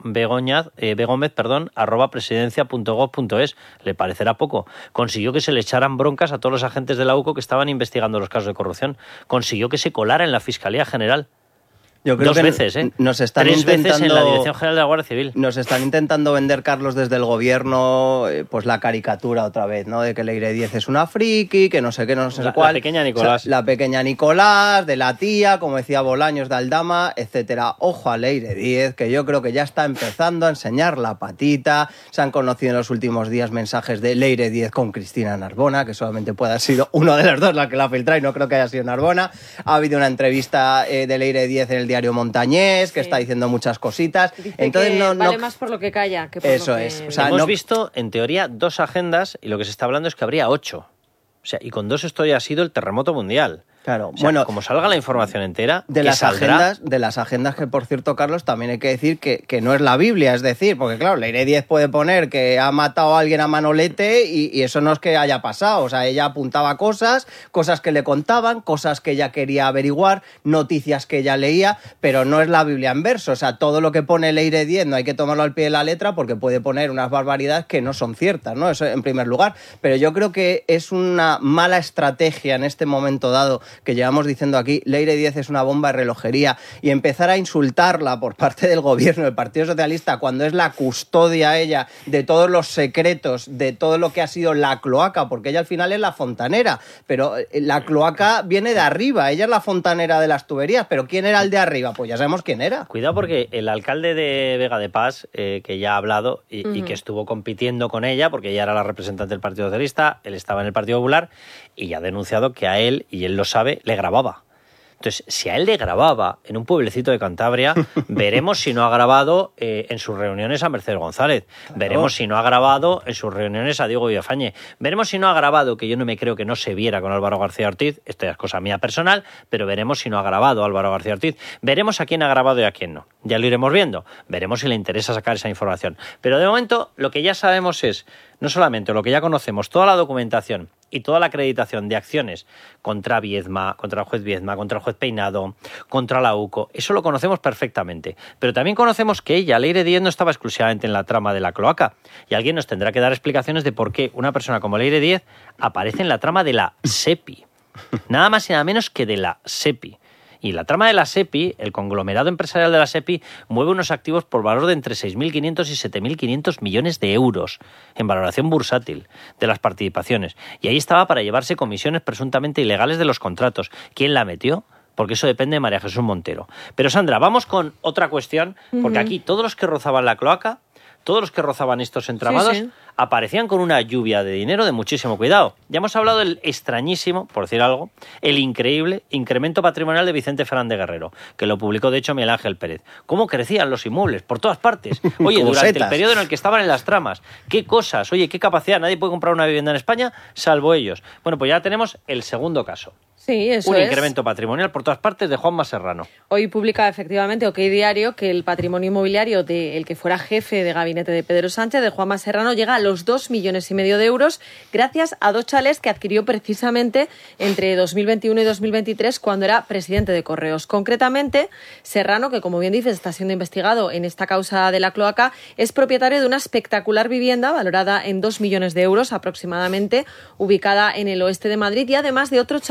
begómez@presidencia.gov.es. Le parecerá poco. Consiguió que se le echaran broncas a todos los agentes de la UCO que estaban investigando los casos de corrupción. Consiguió que se colara en la Fiscalía General. Yo creo 2 que veces, ¿eh? Nos están 3 intentando, veces en la Dirección General de la Guardia Civil. Nos están intentando vender, Carlos, desde el gobierno, pues la caricatura otra vez, ¿no? De que Leire Díez es una friki, que no sé qué, no sé cuál. La pequeña Nicolás. O sea, la pequeña Nicolás, de la tía, como decía Bolaños, de Aldama, etcétera. Ojo a Leire Díez, que yo creo que ya está empezando a enseñar la patita. Se han conocido en los últimos días mensajes de Leire Díez con Cristina Narbona, que solamente puede haber sido uno de los dos la que la ha filtrado y no creo que haya sido Narbona. Ha habido una entrevista de Leire Díez en el diario Montañés, que está diciendo muchas cositas. Dice entonces que vale más por lo que calla que por eso lo que... es. O sea, hemos visto, en teoría, 2 agendas y lo que se está hablando es que habría 8. O sea, y con 2 esto ya ha sido el terremoto mundial. Claro, o sea, bueno, como salga la información entera, de las agendas que, por cierto, Carlos, también hay que decir que no es la Biblia, es decir, porque claro, Leire Díez puede poner que ha matado a alguien a manolete y eso no es que haya pasado, o sea, ella apuntaba cosas que le contaban, cosas que ella quería averiguar, noticias que ella leía, pero no es la Biblia en verso, o sea, todo lo que pone Leire Díez no hay que tomarlo al pie de la letra porque puede poner unas barbaridades que no son ciertas, ¿no? Eso en primer lugar, pero yo creo que es una mala estrategia en este momento dado que llevamos diciendo aquí, Leire Díez es una bomba de relojería, y empezar a insultarla por parte del gobierno del Partido Socialista cuando es la custodia ella de todos los secretos, de todo lo que ha sido la cloaca, porque ella al final es la fontanera, pero la cloaca viene de arriba, ella es la fontanera de las tuberías, pero ¿quién era el de arriba? Pues ya sabemos quién era. Cuidado porque el alcalde de Vega de Paz, que ya ha hablado y que estuvo compitiendo con ella, porque ella era la representante del Partido Socialista, él estaba en el Partido Popular, y ya ha denunciado que a él, y él lo sabe, le grababa. Entonces, si a él le grababa en un pueblecito de Cantabria, veremos si no ha grabado en sus reuniones a Mercedes González. Claro. Veremos si no ha grabado en sus reuniones a Diego Villafañe. Veremos si no ha grabado, que yo no me creo que no se viera con Álvaro García Ortiz, esto ya es cosa mía personal, pero veremos si no ha grabado Álvaro García Ortiz. Veremos a quién ha grabado y a quién no. Ya lo iremos viendo. Veremos si le interesa sacar esa información. Pero de momento, lo que ya sabemos es, no solamente lo que ya conocemos, toda la documentación y toda la acreditación de acciones contra Viedma, contra el juez Viedma, contra el juez Peinado, contra la UCO, eso lo conocemos perfectamente. Pero también conocemos que ella, Leire Díez, no estaba exclusivamente en la trama de la cloaca. Y alguien nos tendrá que dar explicaciones de por qué una persona como Leire Díez aparece en la trama de la SEPI. Nada más y nada menos que de la SEPI. Y la trama de la SEPI, el conglomerado empresarial de la SEPI, mueve unos activos por valor de entre 6.500 y 7.500 millones de euros en valoración bursátil de las participaciones. Y ahí estaba para llevarse comisiones presuntamente ilegales de los contratos. ¿Quién la metió? Porque eso depende de María Jesús Montero. Pero Sandra, vamos con otra cuestión, porque aquí todos los que rozaban la cloaca, todos los que rozaban estos entramados, aparecían con una lluvia de dinero de muchísimo cuidado. Ya hemos hablado del extrañísimo, por decir algo, el increíble incremento patrimonial de Vicente Fernández Guerrero, que lo publicó de hecho Miguel Ángel Pérez. ¿Cómo crecían los inmuebles? Por todas partes. Oye, durante el periodo en el que estaban en las tramas. ¿Qué cosas? Oye, ¿qué capacidad? Nadie puede comprar una vivienda en España, salvo ellos. Bueno, pues ya tenemos el segundo caso. Sí, eso Un incremento patrimonial por todas partes de Juanma Serrano. Hoy publica efectivamente OK Diario que el patrimonio inmobiliario del que fuera jefe de gabinete de Pedro Sánchez, de Juanma Serrano, llega a los 2,5 millones de euros gracias a 2 chalés que adquirió precisamente entre 2021 y 2023 cuando era presidente de Correos. Concretamente, Serrano, que como bien dices está siendo investigado en esta causa de la cloaca, es propietario de una espectacular vivienda valorada en 2 millones de euros aproximadamente, ubicada en el oeste de Madrid, y además de otro chalet de casi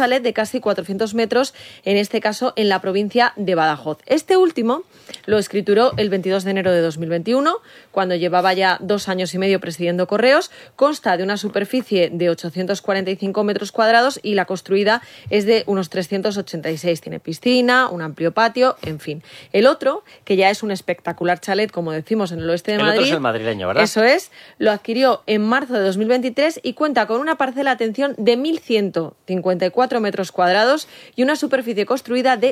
casi 400 metros, en este caso en la provincia de Badajoz. Este último lo escrituró el 22 de enero de 2021, cuando llevaba ya 2 años y medio presidiendo Correos. Consta de una superficie de 845 metros cuadrados y la construida es de unos 386. Tiene piscina, un amplio patio, en fin. El otro, que ya es un espectacular chalet, como decimos, en el oeste de Madrid. El otro es el madrileño, ¿verdad? Eso es. Lo adquirió en marzo de 2023 y cuenta con una parcela, atención, de 1.154 metros cuadrados y una superficie construida de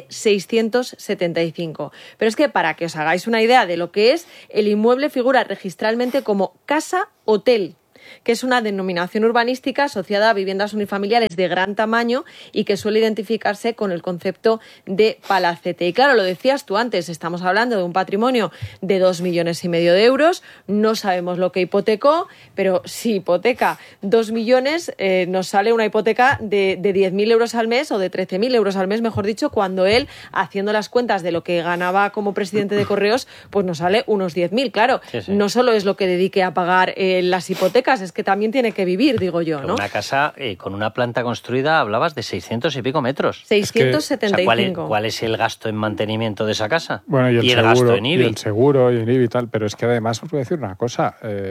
675. Pero es que, para que os hagáis una idea de lo que es, el inmueble figura registralmente como casa-hotel, que es una denominación urbanística asociada a viviendas unifamiliares de gran tamaño y que suele identificarse con el concepto de palacete. Y claro, lo decías tú antes, estamos hablando de un patrimonio de 2,5 millones de euros, no sabemos lo que hipotecó, pero si hipoteca 2 millones, nos sale una hipoteca de 10.000 euros al mes o de 13.000 euros al mes, mejor dicho, cuando él, haciendo las cuentas de lo que ganaba como presidente de Correos, pues nos sale unos 10.000. Claro, sí. No solo es lo que dedique a pagar las hipotecas, es que también tiene que vivir, digo yo, ¿no? Una casa con una planta construida, hablabas de 600 y pico metros. 675. O sea, ¿cuál es el gasto en mantenimiento de esa casa? Bueno, y el seguro, gasto en IBI. Y el seguro y en IBI y tal, pero es que además os voy a decir una cosa,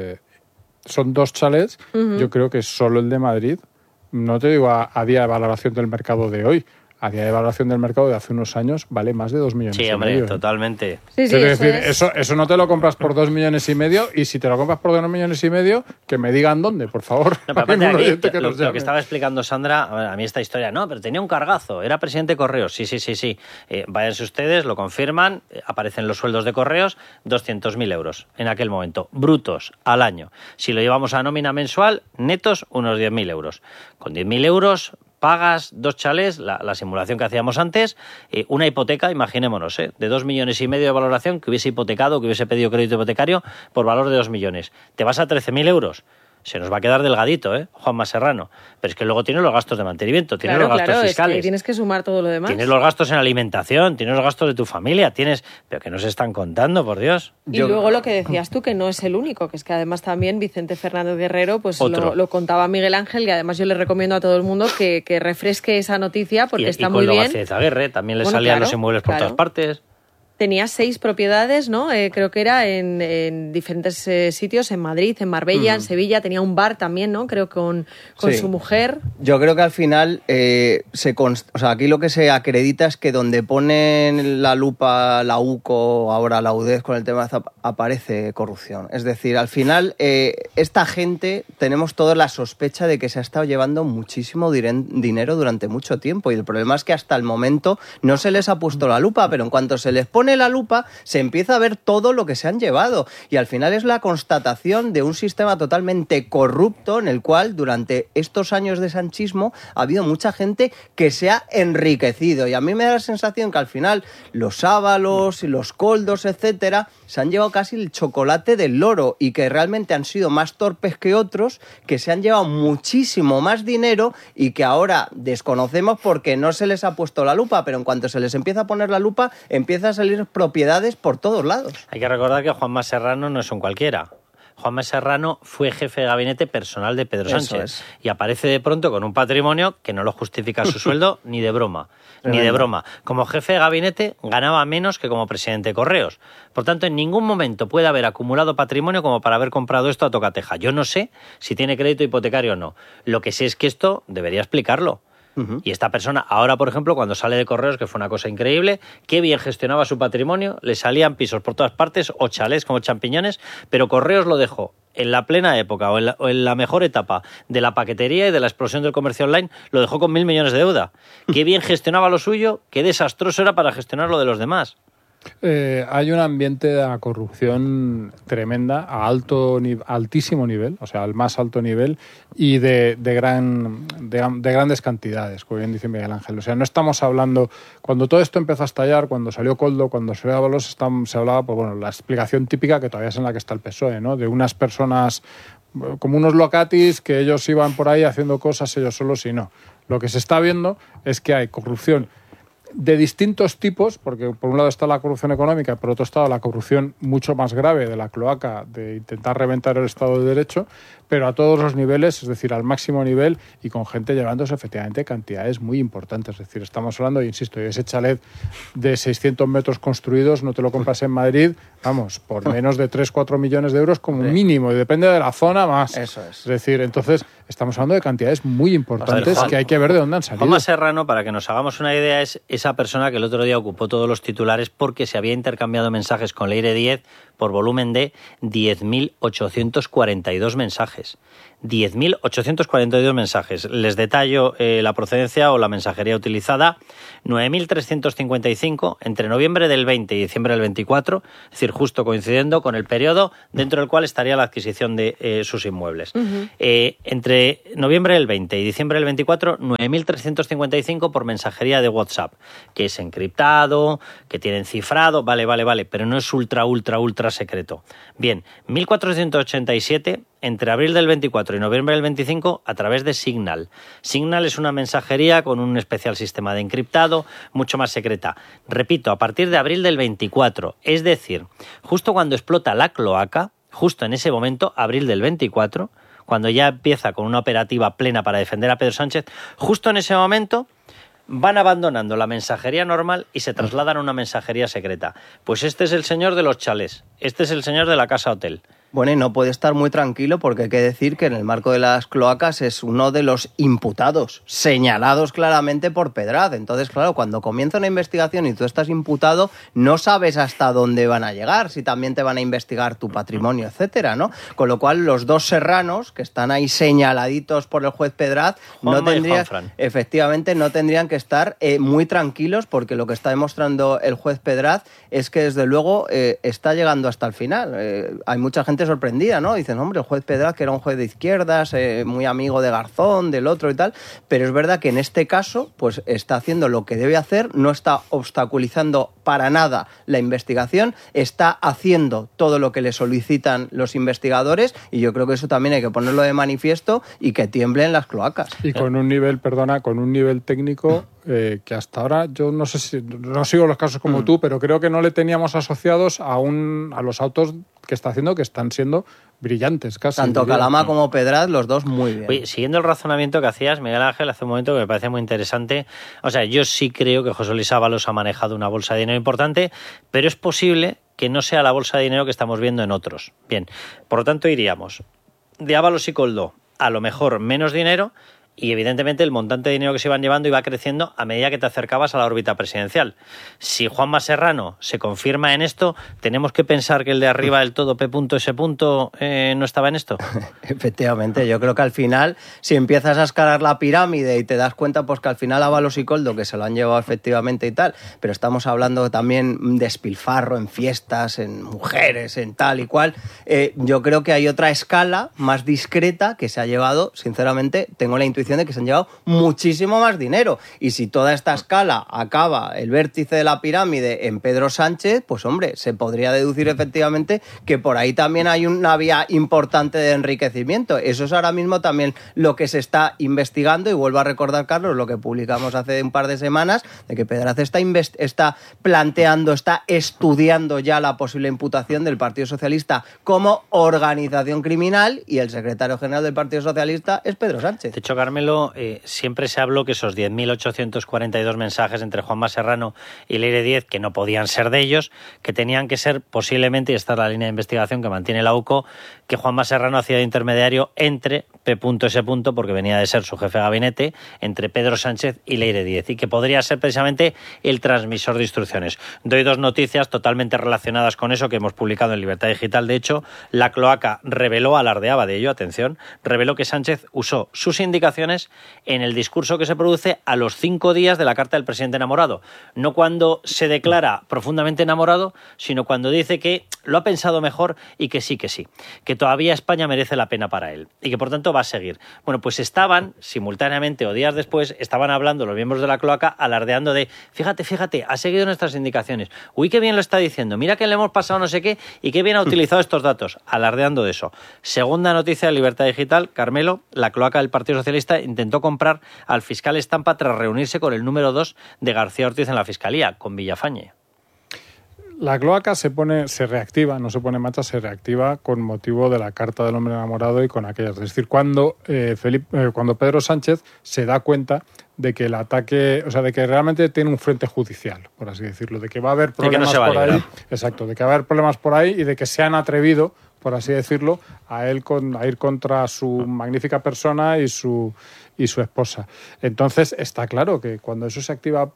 son 2 chalets, yo creo que solo el de Madrid, no te digo a día de valoración del mercado de hoy, a día de valoración del mercado de hace unos años vale más de 2 millones. Sí, hombre, totalmente. Sí, es decir, eso no te lo compras por 2,5 millones y si te lo compras por 2,5 millones, que me digan dónde, por favor. No, pero aparte, lo que estaba explicando Sandra, a mí esta historia, no, pero tenía un cargazo, era presidente de Correos, sí. Váyanse ustedes, lo confirman, aparecen los sueldos de Correos, 200.000 euros en aquel momento, brutos, al año. Si lo llevamos a nómina mensual, netos, unos 10.000 euros. Con 10.000 euros... pagas 2 chalés, la simulación que hacíamos antes, una hipoteca, imaginémonos, de 2,5 millones de valoración que hubiese hipotecado, que hubiese pedido crédito hipotecario por valor de 2 millones. Te vas a 13.000 euros. Se nos va a quedar delgadito, Juanma Serrano. Pero es que luego tienes los gastos de mantenimiento, tienes los gastos fiscales. Es que tienes que sumar todo lo demás. Tienes los gastos en alimentación, tienes los gastos de tu familia, pero que no se están contando, por Dios. Y luego lo que decías tú, que no es el único, que es que además también Vicente Fernández Guerrero, pues lo contaba Miguel Ángel, y además yo le recomiendo a todo el mundo que refresque esa noticia porque está muy bien. Y con Aguirre también le salían los inmuebles por todas partes. Tenía 6 propiedades, ¿no? Creo que era en diferentes sitios, en Madrid, en Marbella, en Sevilla. Tenía un bar también, ¿no? Creo con su mujer. Yo creo que al final, aquí lo que se acredita es que donde ponen la lupa la UCO, ahora la UDES con el tema aparece corrupción. Es decir, al final, esta gente, tenemos toda la sospecha de que se ha estado llevando muchísimo dinero durante mucho tiempo. Y el problema es que hasta el momento no se les ha puesto la lupa, pero en cuanto se les pone la lupa, se empieza a ver todo lo que se han llevado. Y al final es la constatación de un sistema totalmente corrupto en el cual durante estos años de sanchismo ha habido mucha gente que se ha enriquecido. Y a mí me da la sensación que al final los Ábalos y los Koldos, etcétera, se han llevado casi el chocolate del loro y que realmente han sido más torpes que otros, que se han llevado muchísimo más dinero y que ahora desconocemos porque no se les ha puesto la lupa, pero en cuanto se les empieza a poner la lupa, empieza a salir propiedades por todos lados. Hay que recordar que Juanma Serrano no es un cualquiera. Juanma Serrano fue jefe de gabinete personal de Pedro Sánchez y aparece de pronto con un patrimonio que no lo justifica su sueldo ni de broma. Ni de broma. Como jefe de gabinete ganaba menos que como presidente de Correos. Por tanto, en ningún momento puede haber acumulado patrimonio como para haber comprado esto a tocateja. Yo no sé si tiene crédito hipotecario o no. Lo que sé es que esto debería explicarlo. Y esta persona, ahora por ejemplo, cuando sale de Correos, que fue una cosa increíble, qué bien gestionaba su patrimonio, le salían pisos por todas partes o chalés como champiñones, pero Correos lo dejó en la plena época o en la mejor etapa de la paquetería y de la explosión del comercio online, lo dejó con 1.000 millones de deuda. Qué bien gestionaba lo suyo, qué desastroso era para gestionar lo de los demás. Hay un ambiente de corrupción tremenda a altísimo nivel, o sea, al más alto nivel y de grandes cantidades, como bien dice Miguel Ángel. O sea, no estamos hablando, cuando todo esto empezó a estallar, cuando salió Koldo, cuando salió Ábalos, se hablaba, pues bueno, la explicación típica que todavía es en la que está el PSOE, ¿no? De unas personas como unos locatis que ellos iban por ahí haciendo cosas ellos solos y no. Lo que se está viendo es que hay corrupción de distintos tipos, porque por un lado está la corrupción económica y por otro lado la corrupción mucho más grave de la cloaca, de intentar reventar el Estado de Derecho, pero a todos los niveles, es decir, al máximo nivel y con gente llevándose efectivamente cantidades muy importantes. Es decir, estamos hablando, insisto, ese chalet de 600 metros construidos no te lo compras en Madrid, vamos, por menos de 3-4 millones de euros como mínimo, y depende de la zona más. Eso es. Es decir, entonces estamos hablando de cantidades muy importantes que hay que ver de dónde han salido. Juanma Serrano, para que nos hagamos una idea, es esa persona que el otro día ocupó todos los titulares porque se había intercambiado mensajes con Leire Díez por volumen de 10.842 mensajes. 10.842 mensajes. Les detallo la procedencia o la mensajería utilizada. 9.355 entre noviembre del 20 y diciembre del 24, es decir, justo coincidiendo con el periodo dentro del cual estaría la adquisición de sus inmuebles. Entre noviembre del 20 y diciembre del 24, 9.355 por mensajería de WhatsApp, que es encriptado, que tienen cifrado, vale, pero no es ultra secreto. Bien, 1.487 entre abril del 24 y noviembre del 25 a través de Signal. Signal es una mensajería con un especial sistema de encriptado, mucho más secreta. Repito, a partir de abril del 24, es decir, justo cuando explota la cloaca, justo en ese momento, abril del 24, cuando ya empieza con una operativa plena para defender a Pedro Sánchez, justo en ese momento van abandonando la mensajería normal y se trasladan a una mensajería secreta. Pues este es el señor de los chalés, este es el señor de la casa hotel. Bueno, y no puede estar muy tranquilo porque hay que decir que en el marco de las cloacas es uno de los imputados, señalados claramente por Pedraz. Entonces, claro, cuando comienza una investigación y tú estás imputado, no sabes hasta dónde van a llegar, si también te van a investigar tu patrimonio, etcétera, ¿no? Con lo cual, los dos serranos, que están ahí señaladitos por el juez Pedraz, efectivamente no tendrían que estar muy tranquilos, porque lo que está demostrando el juez Pedraz es que, desde luego, está llegando hasta el final. Hay mucha gente sorprendida, ¿no? Dicen, hombre, el juez Pedraz, que era un juez de izquierdas, muy amigo de Garzón, del otro y tal, pero es verdad que en este caso, pues está haciendo lo que debe hacer, no está obstaculizando para nada la investigación, está haciendo todo lo que le solicitan los investigadores, y yo creo que eso también hay que ponerlo de manifiesto y que tiemblen las cloacas. Y con un nivel, con un nivel técnico que hasta ahora, yo no sé si, no sigo los casos como tú, pero creo que no le teníamos asociados a los autos que está haciendo, que están siendo brillantes casi. Tanto Calama como Pedraz, los dos muy bien. Oye, siguiendo el razonamiento que hacías, Miguel Ángel, hace un momento, que me parece muy interesante, o sea, yo sí creo que José Luis Ábalos ha manejado una bolsa de dinero importante, pero es posible que no sea la bolsa de dinero que estamos viendo en otros. Bien, por lo tanto iríamos de Ábalos y Koldó a lo mejor menos dinero, y evidentemente el montante de dinero que se iban llevando iba creciendo a medida que te acercabas a la órbita presidencial. Si Juanma Serrano se confirma en esto, ¿tenemos que pensar que el de arriba del todo, P.S. no estaba en esto? Efectivamente, yo creo que al final, si empiezas a escalar la pirámide y te das cuenta, pues que al final Ábalos y Koldó, que se lo han llevado efectivamente y tal, pero estamos hablando también de despilfarro en fiestas, en mujeres, en tal y cual, yo creo que hay otra escala más discreta que se ha llevado, sinceramente, tengo la intuición de que se han llevado muchísimo más dinero. Y si toda esta escala acaba el vértice de la pirámide en Pedro Sánchez, pues hombre, se podría deducir efectivamente que por ahí también hay una vía importante de enriquecimiento. Eso es ahora mismo también lo que se está investigando, y vuelvo a recordar, Carlos, lo que publicamos hace un par de semanas, de que Pedraz está planteando, está estudiando ya la posible imputación del Partido Socialista como organización criminal, y el secretario general del Partido Socialista es Pedro Sánchez. De hecho, Carmelo, siempre se habló que esos 10.842 mensajes entre Juanma Serrano y Leire Díez, que no podían ser de ellos, que tenían que ser posiblemente, y esta es la línea de investigación que mantiene la UCO, que Juanma Serrano hacía de intermediario entre P.S., porque venía de ser su jefe de gabinete, entre Pedro Sánchez y Leire Díez, y que podría ser precisamente el transmisor de instrucciones. Doy dos noticias totalmente relacionadas con eso que hemos publicado en Libertad Digital. De hecho, la cloaca alardeaba de ello, atención, reveló que Sánchez usó sus indicaciones en el discurso que se produce a los 5 días de la carta del presidente enamorado. No cuando se declara profundamente enamorado, sino cuando dice que lo ha pensado mejor y que sí, que todavía España merece la pena para él y que por tanto va a seguir. Bueno, pues estaban simultáneamente o días después, estaban hablando los miembros de la cloaca alardeando de fíjate, ha seguido nuestras indicaciones, uy, qué bien lo está diciendo, mira que le hemos pasado no sé qué y qué bien ha utilizado estos datos, alardeando de eso. Segunda noticia de Libertad Digital, Carmelo, la cloaca del Partido Socialista intentó comprar al fiscal Estampa tras reunirse con el número 2 de García Ortiz en la Fiscalía, con Villafañe. la cloaca se reactiva, no se pone en marcha, se reactiva con motivo de la Carta del Hombre Enamorado y con aquellas. Es decir, cuando Pedro Sánchez se da cuenta de que el ataque, o sea, de que realmente tiene un frente judicial, por así decirlo, de que va a haber problemas por ahí. Exacto, de que va a haber problemas por ahí y de que se han atrevido, por así decirlo, a ir contra su magnífica persona y su esposa. Entonces, está claro que cuando eso se activa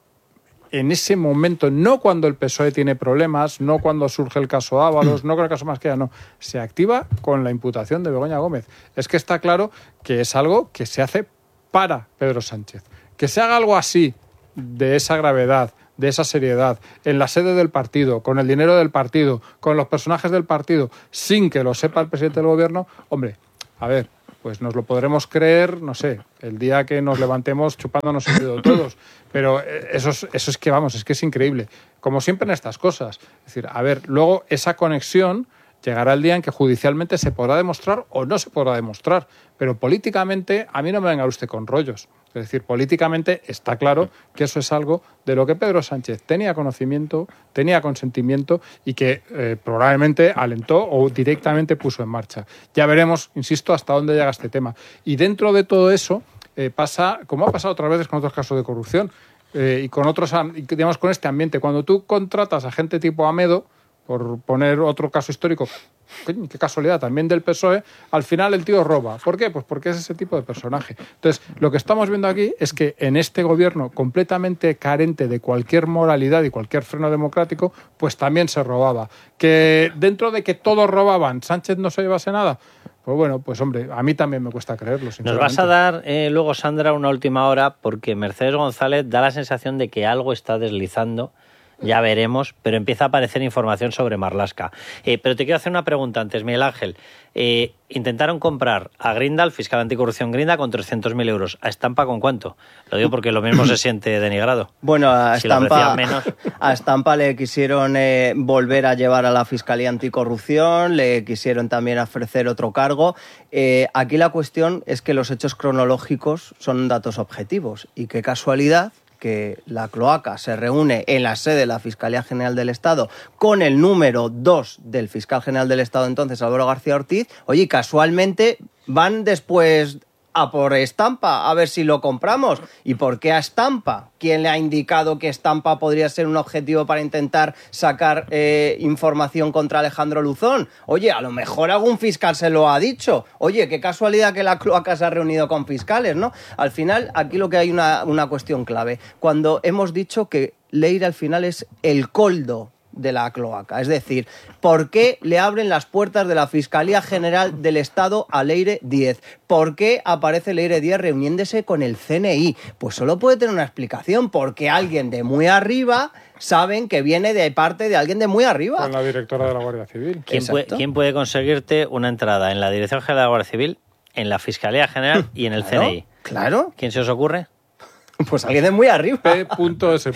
en ese momento, no cuando el PSOE tiene problemas, no cuando surge el caso Ábalos, no con el caso Masqueda, no, se activa con la imputación de Begoña Gómez. Es que está claro que es algo que se hace para Pedro Sánchez. Que se haga algo así, de esa gravedad, de esa seriedad, en la sede del partido, con el dinero del partido, con los personajes del partido, sin que lo sepa el presidente del gobierno, hombre, a ver, pues nos lo podremos creer, no sé, el día que nos levantemos chupándonos el dedo todos. Pero eso es que, vamos, es que es increíble. Como siempre en estas cosas. Es decir, a ver, luego esa conexión llegará el día en que judicialmente se podrá demostrar o no se podrá demostrar. Pero políticamente, a mí no me venga usted con rollos. Es decir, políticamente está claro que eso es algo de lo que Pedro Sánchez tenía conocimiento, tenía consentimiento y que probablemente alentó o directamente puso en marcha. Ya veremos, insisto, hasta dónde llega este tema. Y dentro de todo eso pasa, como ha pasado otras veces con otros casos de corrupción y con otros, digamos, con este ambiente. Cuando tú contratas a gente tipo Amedo, por poner otro caso histórico, qué casualidad, también del PSOE, al final el tío roba. ¿Por qué? Pues porque es ese tipo de personaje. Entonces, lo que estamos viendo aquí es que en este gobierno completamente carente de cualquier moralidad y cualquier freno democrático, pues también se robaba. Que dentro de que todos robaban, Sánchez no se llevase nada. Pues bueno, pues hombre, a mí también me cuesta creerlo, sinceramente. Nos vas a dar luego, Sandra, una última hora, porque Mercedes González da la sensación de que algo está deslizando. Ya veremos, pero empieza a aparecer información sobre Marlaska. Pero te quiero hacer una pregunta antes, Miguel Ángel. Intentaron comprar a Grindal, fiscal anticorrupción Grindal, con 300.000 euros. ¿A Estampa con cuánto? Lo digo porque lo mismo se siente denigrado. Bueno, a Estampa le quisieron volver a llevar a la Fiscalía Anticorrupción, le quisieron también ofrecer otro cargo. Aquí la cuestión es que los hechos cronológicos son datos objetivos. Y qué casualidad que la cloaca se reúne en la sede de la Fiscalía General del Estado con el número 2 del fiscal general del Estado entonces, Álvaro García Ortiz. Oye, casualmente van después a por Estampa, a ver si lo compramos. ¿Y por qué a Estampa? ¿Quién le ha indicado que Estampa podría ser un objetivo para intentar sacar información contra Alejandro Luzón? Oye, a lo mejor algún fiscal se lo ha dicho. Oye, qué casualidad que la cloaca se ha reunido con fiscales, ¿no? Al final, aquí lo que hay una cuestión clave. Cuando hemos dicho que Leire al final es el coldo de la cloaca. Es decir, ¿por qué le abren las puertas de la Fiscalía General del Estado a Leire Díez? ¿Por qué aparece Leire Díez reuniéndose con el CNI? Pues solo puede tener una explicación, porque alguien de muy arriba saben que viene de parte de alguien de muy arriba. Con la directora de la Guardia Civil. ¿Quién puede conseguirte una entrada en la Dirección General de la Guardia Civil, en la Fiscalía General y en el CNI? Claro. ¿Quién se os ocurre? Pues alguien de muy arriba. P.S.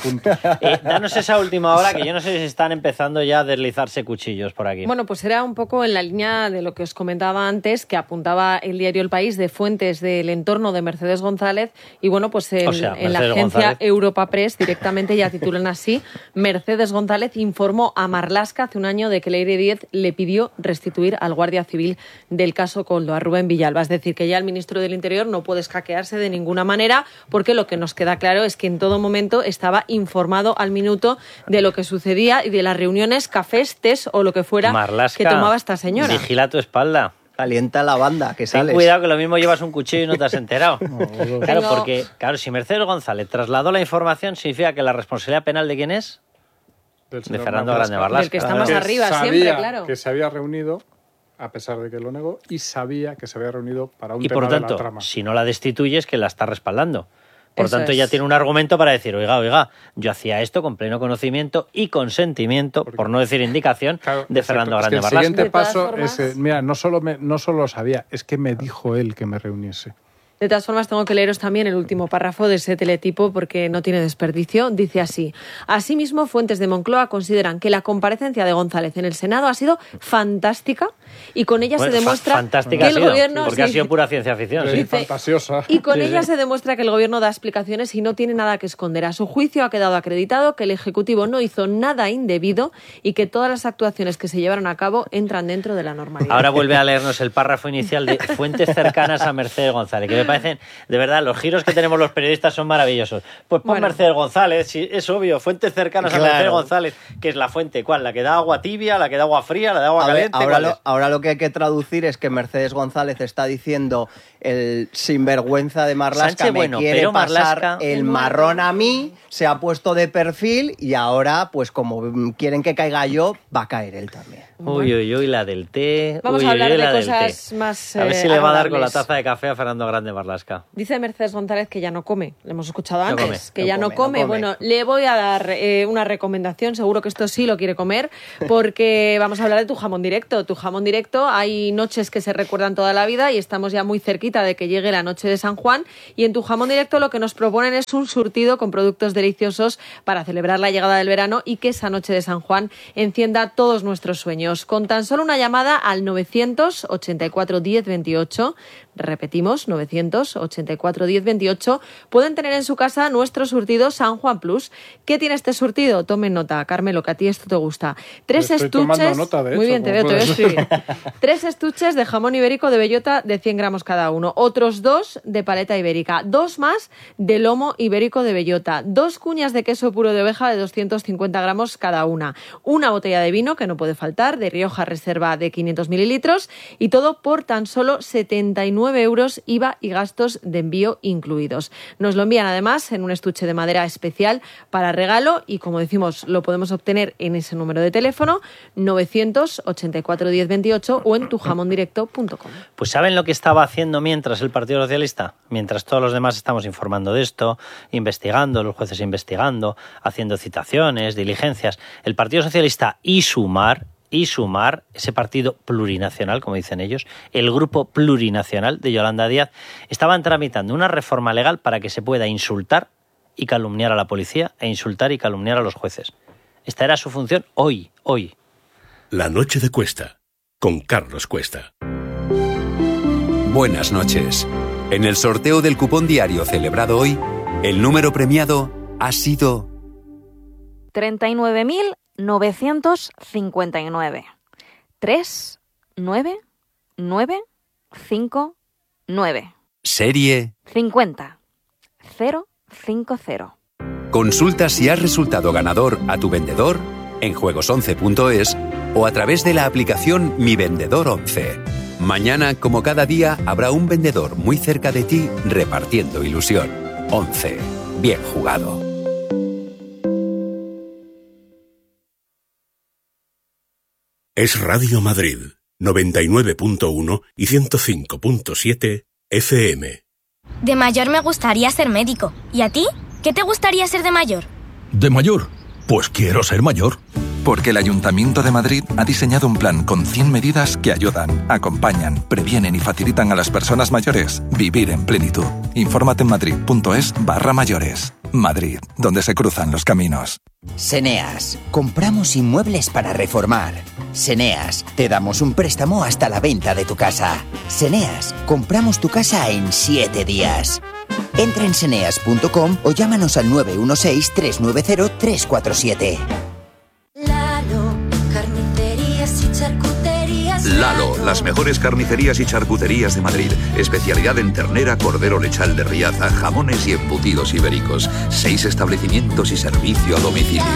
Danos esa última hora, que yo no sé si están empezando ya a deslizarse cuchillos por aquí. Bueno, pues era un poco en la línea de lo que os comentaba antes, que apuntaba el diario El País de fuentes del entorno de Mercedes González. Y bueno, pues en la agencia González. Europa Press directamente ya titulan así: Mercedes González informó a Marlaska hace un año de que Leire Díez le pidió restituir al guardia civil del caso Koldo, a Rubén Villalba. Es decir, que ya el ministro del Interior no puede escaquearse de ninguna manera, porque lo que nos queda claro es que en todo momento estaba informado al minuto de lo que sucedía y de las reuniones, cafés, tés o lo que fuera Marlaska, que tomaba esta señora. Vigila tu espalda. Calienta la banda, que sales. Ten cuidado, que lo mismo llevas un cuchillo y no te has enterado. Claro, porque si Mercedes González trasladó la información, significa que la responsabilidad penal ¿de quién es? De Fernando Grande Marlaska. Del que está más arriba siempre, claro. Que se había reunido, a pesar de que lo negó, y sabía que se había reunido para un tema de la trama. Y por tanto, si no la destituyes, que la está respaldando. Por tanto, ya tiene un argumento para decir, oiga, yo hacía esto con pleno conocimiento y consentimiento, por no decir indicación, de Fernando Grande Marlaska. El siguiente paso es, mira, no solo lo sabía, es que me dijo él que me reuniese. De todas formas, tengo que leeros también el último párrafo de ese teletipo porque no tiene desperdicio. Dice así: asimismo, fuentes de Moncloa consideran que la comparecencia de González en el Senado ha sido fantástica y con ella se demuestra que el gobierno... Porque ha sido pura ciencia ficción. Sí, fantasiosa. Y con ella se demuestra que el gobierno da explicaciones y no tiene nada que esconder. A su juicio ha quedado acreditado que el Ejecutivo no hizo nada indebido y que todas las actuaciones que se llevaron a cabo entran dentro de la normalidad. Ahora vuelve a leernos el párrafo inicial de fuentes cercanas a Mercedes González, que me parecen, de verdad, los giros que tenemos los periodistas son maravillosos. Pues pon Mercedes González, sí, es obvio, fuentes cercanas a Mercedes González, que es la fuente, ¿cuál? ¿La que da agua tibia, la que da agua fría, la de agua caliente? Ahora lo que hay que traducir es que Mercedes González está diciendo: el sinvergüenza de Marlaska me quiere pasar el marrón a mí, se ha puesto de perfil y ahora, pues como quieren que caiga yo, va a caer él también. Uy, la del té. Vamos a hablar de cosas más a ver si le va a dar con la taza de café a Fernando Grande Marlaska. Dice Mercedes González que ya no come. Le hemos escuchado antes. No come. Bueno, le voy a dar una recomendación. Seguro que esto sí lo quiere comer, porque vamos a hablar de Tu Jamón Directo. Tu Jamón Directo, hay noches que se recuerdan toda la vida y estamos ya muy cerquita de que llegue la noche de San Juan. Y en Tu Jamón Directo lo que nos proponen es un surtido con productos deliciosos para celebrar la llegada del verano y que esa noche de San Juan encienda todos nuestros sueños. Con tan solo una llamada al 984 10 28, repetimos, 984 10 28, pueden tener en su casa nuestro surtido San Juan Plus. ¿Qué tiene este surtido? Tomen nota, Carmelo, que a ti esto te gusta. 3 estuches, nota, de muy hecho, bien, te voy a escribir. 3 estuches de jamón ibérico de bellota de 100 gramos cada uno, otros 2 de paleta ibérica, 2 más de lomo ibérico de bellota, 2 cuñas de queso puro de oveja de 250 gramos cada una botella de vino, que no puede faltar, de Rioja Reserva de 500 mililitros, y todo por tan solo 79 euros, IVA y gastos de envío incluidos. Nos lo envían además en un estuche de madera especial para regalo y, como decimos, lo podemos obtener en ese número de teléfono 984 10 28 o en tujamondirecto.com. Pues ¿saben lo que estaba haciendo mientras el Partido Socialista? Mientras todos los demás estamos informando de esto, investigando, los jueces investigando, haciendo citaciones, diligencias, el Partido Socialista y Sumar, ese partido plurinacional, como dicen ellos, el grupo plurinacional de Yolanda Díaz, estaban tramitando una reforma legal para que se pueda insultar y calumniar a la policía e insultar y calumniar a los jueces. Esta era su función hoy. La noche de Cuesta, con Carlos Cuesta. Buenas noches. En el sorteo del cupón diario celebrado hoy, el número premiado ha sido 39.959. 39959. Serie 50 050. Consulta si has resultado ganador a tu vendedor en juegos11.es o a través de la aplicación Mi Vendedor 11. Mañana, como cada día, habrá un vendedor muy cerca de ti repartiendo ilusión. 11. Bien jugado. Es Radio Madrid, 99.1 y 105.7 FM. De mayor me gustaría ser médico. ¿Y a ti? ¿Qué te gustaría ser de mayor? ¿De mayor? Pues quiero ser mayor. Porque el Ayuntamiento de Madrid ha diseñado un plan con 100 medidas que ayudan, acompañan, previenen y facilitan a las personas mayores vivir en plenitud. Infórmate en madrid.es/mayores. Madrid, donde se cruzan los caminos. Seneas, compramos inmuebles para reformar. Seneas, te damos un préstamo hasta la venta de tu casa. Seneas, compramos tu casa en 7 días. Entra en seneas.com o llámanos al 916-390-347. Lalo, las mejores carnicerías y charcuterías de Madrid. Especialidad en ternera, cordero lechal de Riaza, jamones y embutidos ibéricos. 6 establecimientos y servicio a domicilio.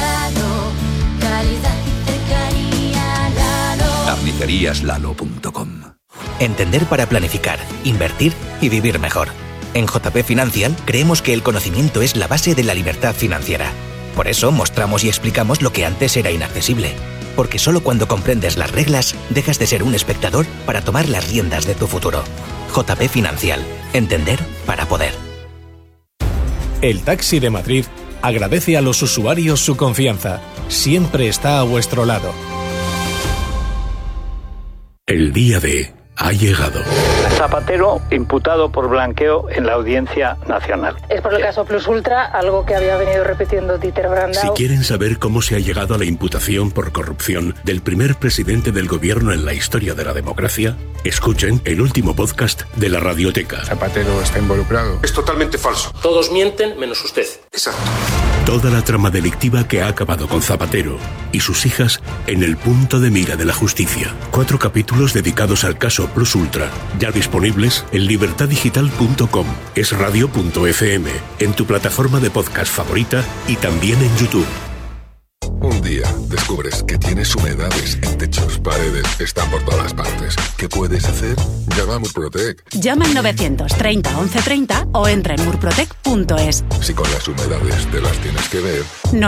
Carniceríaslalo.com. Entender para planificar, invertir y vivir mejor. En JP Financial creemos que el conocimiento es la base de la libertad financiera. Por eso mostramos y explicamos lo que antes era inaccesible. Porque solo cuando comprendes las reglas, dejas de ser un espectador para tomar las riendas de tu futuro. JP Financial. Entender para poder. El Taxi de Madrid agradece a los usuarios su confianza. Siempre está a vuestro lado. El día de ha llegado. Zapatero imputado por blanqueo en la Audiencia Nacional. Es por el caso Plus Ultra, algo que había venido repitiendo Dieter Brandau. Si quieren saber cómo se ha llegado a la imputación por corrupción del primer presidente del gobierno en la historia de la democracia, escuchen el último podcast de la Radioteca. Zapatero está involucrado. Es totalmente falso. Todos mienten menos usted. Exacto. Toda la trama delictiva que ha acabado con Zapatero y sus hijas en el punto de mira de la justicia. 4 capítulos dedicados al caso Plus Ultra, ya disponibles en libertadigital.com, esradio.fm, en tu plataforma de podcast favorita y también en YouTube. Un día descubres que tienes humedades en techos, paredes, están por todas partes. ¿Qué puedes hacer? Llama a Murprotec. Llama al 930 1130 o entra en murprotec.es. Si con las humedades te las tienes que ver.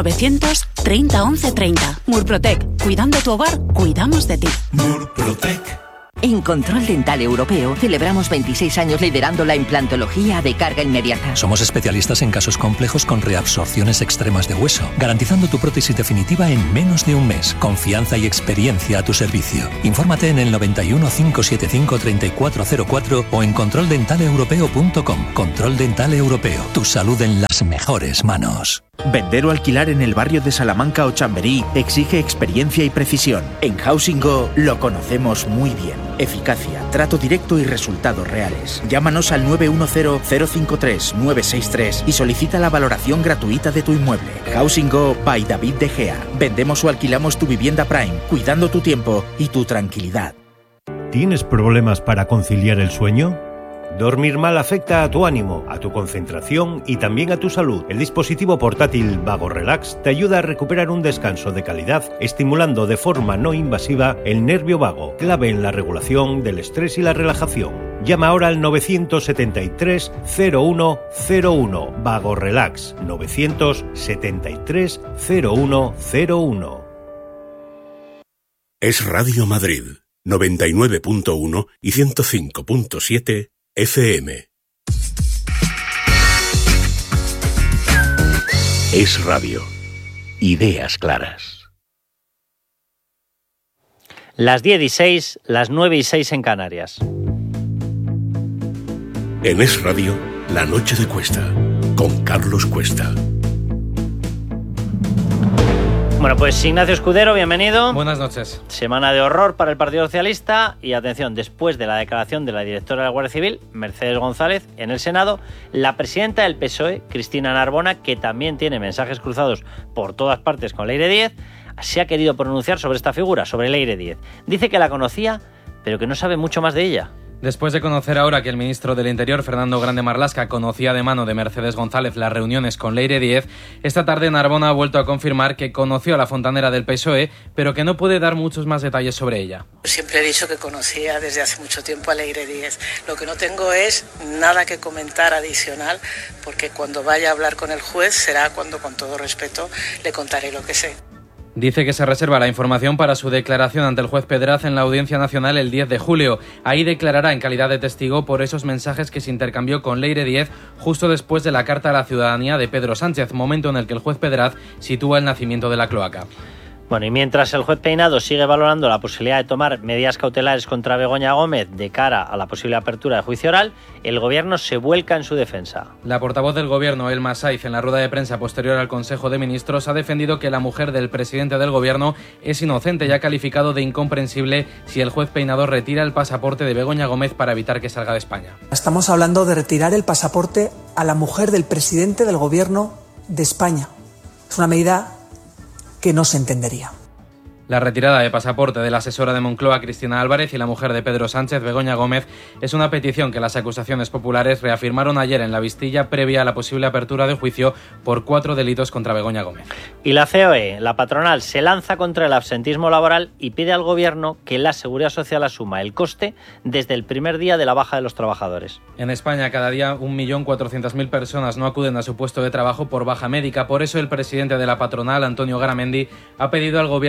930 1130. Murprotec. Cuidando tu hogar, cuidamos de ti. Murprotec. En Control Dental Europeo celebramos 26 años liderando la implantología de carga inmediata. Somos especialistas en casos complejos con reabsorciones extremas de hueso, garantizando tu prótesis definitiva en menos de un mes. Confianza y experiencia a tu servicio. Infórmate en el 91 575 3404 o en controldentaleeuropeo.com. Control Dental Europeo. Tu salud en las mejores manos. Vender o alquilar en el barrio de Salamanca o Chamberí exige experiencia y precisión. En Housing Go lo conocemos muy bien. Eficacia, trato directo y resultados reales. Llámanos al 910-053-963 y solicita la valoración gratuita de tu inmueble. Housing Go by David De Gea. Vendemos o alquilamos tu vivienda Prime, cuidando tu tiempo y tu tranquilidad. ¿Tienes problemas para conciliar el sueño? Dormir mal afecta a tu ánimo, a tu concentración y también a tu salud. El dispositivo portátil Vago Relax te ayuda a recuperar un descanso de calidad, estimulando de forma no invasiva el nervio vago, clave en la regulación del estrés y la relajación. Llama ahora al 973 0101. Vago Relax 973 0101. Es Radio Madrid 99.1 y 105.7 FM. Es radio. Ideas claras. Las 10:06, las 9:06 en Canarias. En Es Radio, La Noche de Cuesta, con Carlos Cuesta. Bueno, pues Ignacio Escudero, bienvenido. Buenas noches. Semana de horror para el Partido Socialista y atención, después de la declaración de la directora de la Guardia Civil, Mercedes González, en el Senado, la presidenta del PSOE, Cristina Narbona, que también tiene mensajes cruzados por todas partes con Leire Díez, se ha querido pronunciar sobre esta figura, sobre Leire Díez. Dice que la conocía, pero que no sabe mucho más de ella. Después de conocer ahora que el ministro del Interior, Fernando Grande Marlaska, conocía de mano de Mercedes González las reuniones con Leire Díez, esta tarde Narbona ha vuelto a confirmar que conoció a la fontanera del PSOE, pero que no puede dar muchos más detalles sobre ella. Siempre he dicho que conocía desde hace mucho tiempo a Leire Díez. Lo que no tengo es nada que comentar adicional, porque cuando vaya a hablar con el juez será cuando, con todo respeto, le contaré lo que sé. Dice que se reserva la información para su declaración ante el juez Pedraz en la Audiencia Nacional el 10 de julio. Ahí declarará en calidad de testigo por esos mensajes que se intercambió con Leire Díez justo después de la carta a la ciudadanía de Pedro Sánchez, momento en el que el juez Pedraz sitúa el nacimiento de la cloaca. Bueno, y mientras el juez Peinado sigue valorando la posibilidad de tomar medidas cautelares contra Begoña Gómez de cara a la posible apertura de juicio oral, el Gobierno se vuelca en su defensa. La portavoz del Gobierno, Elma Saiz, en la rueda de prensa posterior al Consejo de Ministros, ha defendido que la mujer del presidente del Gobierno es inocente y ha calificado de incomprensible si el juez Peinado retira el pasaporte de Begoña Gómez para evitar que salga de España. Estamos hablando de retirar el pasaporte a la mujer del presidente del Gobierno de España. Es una medida que no se entendería. La retirada de pasaporte de la asesora de Moncloa, Cristina Álvarez, y la mujer de Pedro Sánchez, Begoña Gómez, es una petición que las acusaciones populares reafirmaron ayer en la Vistilla previa a la posible apertura de juicio por 4 delitos contra Begoña Gómez. Y la COE, la patronal, se lanza contra el absentismo laboral y pide al Gobierno que la Seguridad Social asuma el coste desde el primer día de la baja de los trabajadores. En España, cada día 1.400.000 personas no acuden a su puesto de trabajo por baja médica. Por eso el presidente de la patronal, Antonio Garamendi, ha pedido al Gobierno que mientras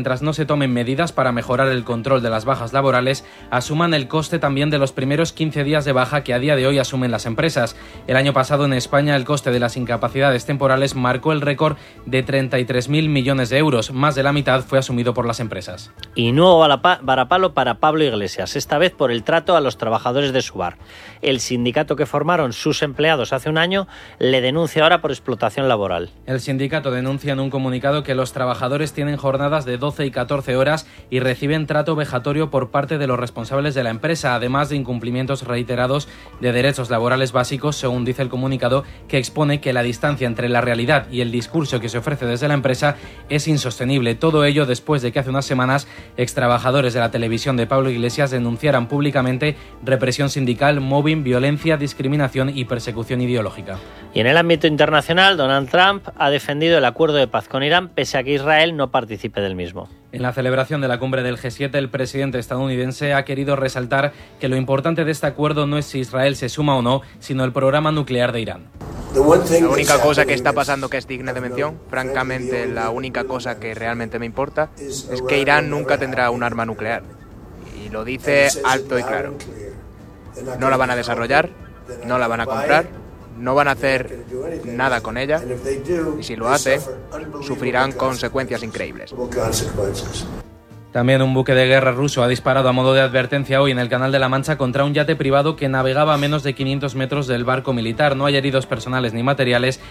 mientras no se tomen medidas para mejorar el control de las bajas laborales, asuman el coste también de los primeros 15 días de baja que a día de hoy asumen las empresas. El año pasado en España el coste de las incapacidades temporales marcó el récord de 33.000 millones de euros, más de la mitad fue asumido por las empresas. Y nuevo varapalo para Pablo Iglesias, esta vez por el trato a los trabajadores de Subar. El sindicato que formaron sus empleados hace un año le denuncia ahora por explotación laboral. El sindicato denuncia en un comunicado que los trabajadores tienen jornadas de 12 y 14 horas y reciben trato vejatorio por parte de los responsables de la empresa, además de incumplimientos reiterados de derechos laborales básicos, según dice el comunicado, que expone que la distancia entre la realidad y el discurso que se ofrece desde la empresa es insostenible. Todo ello después de que hace unas semanas extrabajadores de la televisión de Pablo Iglesias denunciaran públicamente represión sindical, mobbing, violencia, discriminación y persecución ideológica. Y en el ámbito internacional, Donald Trump ha defendido el acuerdo de paz con Irán pese a que Israel no participe del mismo. En la celebración de la cumbre del G7, el presidente estadounidense ha querido resaltar que lo importante de este acuerdo no es si Israel se suma o no, sino el programa nuclear de Irán. La única cosa que está pasando que es digna de mención, francamente la única cosa que realmente me importa, es que Irán nunca tendrá un arma nuclear. Y lo dice alto y claro. No la van a desarrollar, no la van a comprar, no van a hacer nada con ella, y si lo hacen, sufrirán consecuencias increíbles. También un buque de guerra ruso ha disparado a modo de advertencia hoy en el Canal de la Mancha contra un yate privado que navegaba a menos de 500 metros del barco militar. No hay heridos personales ni materiales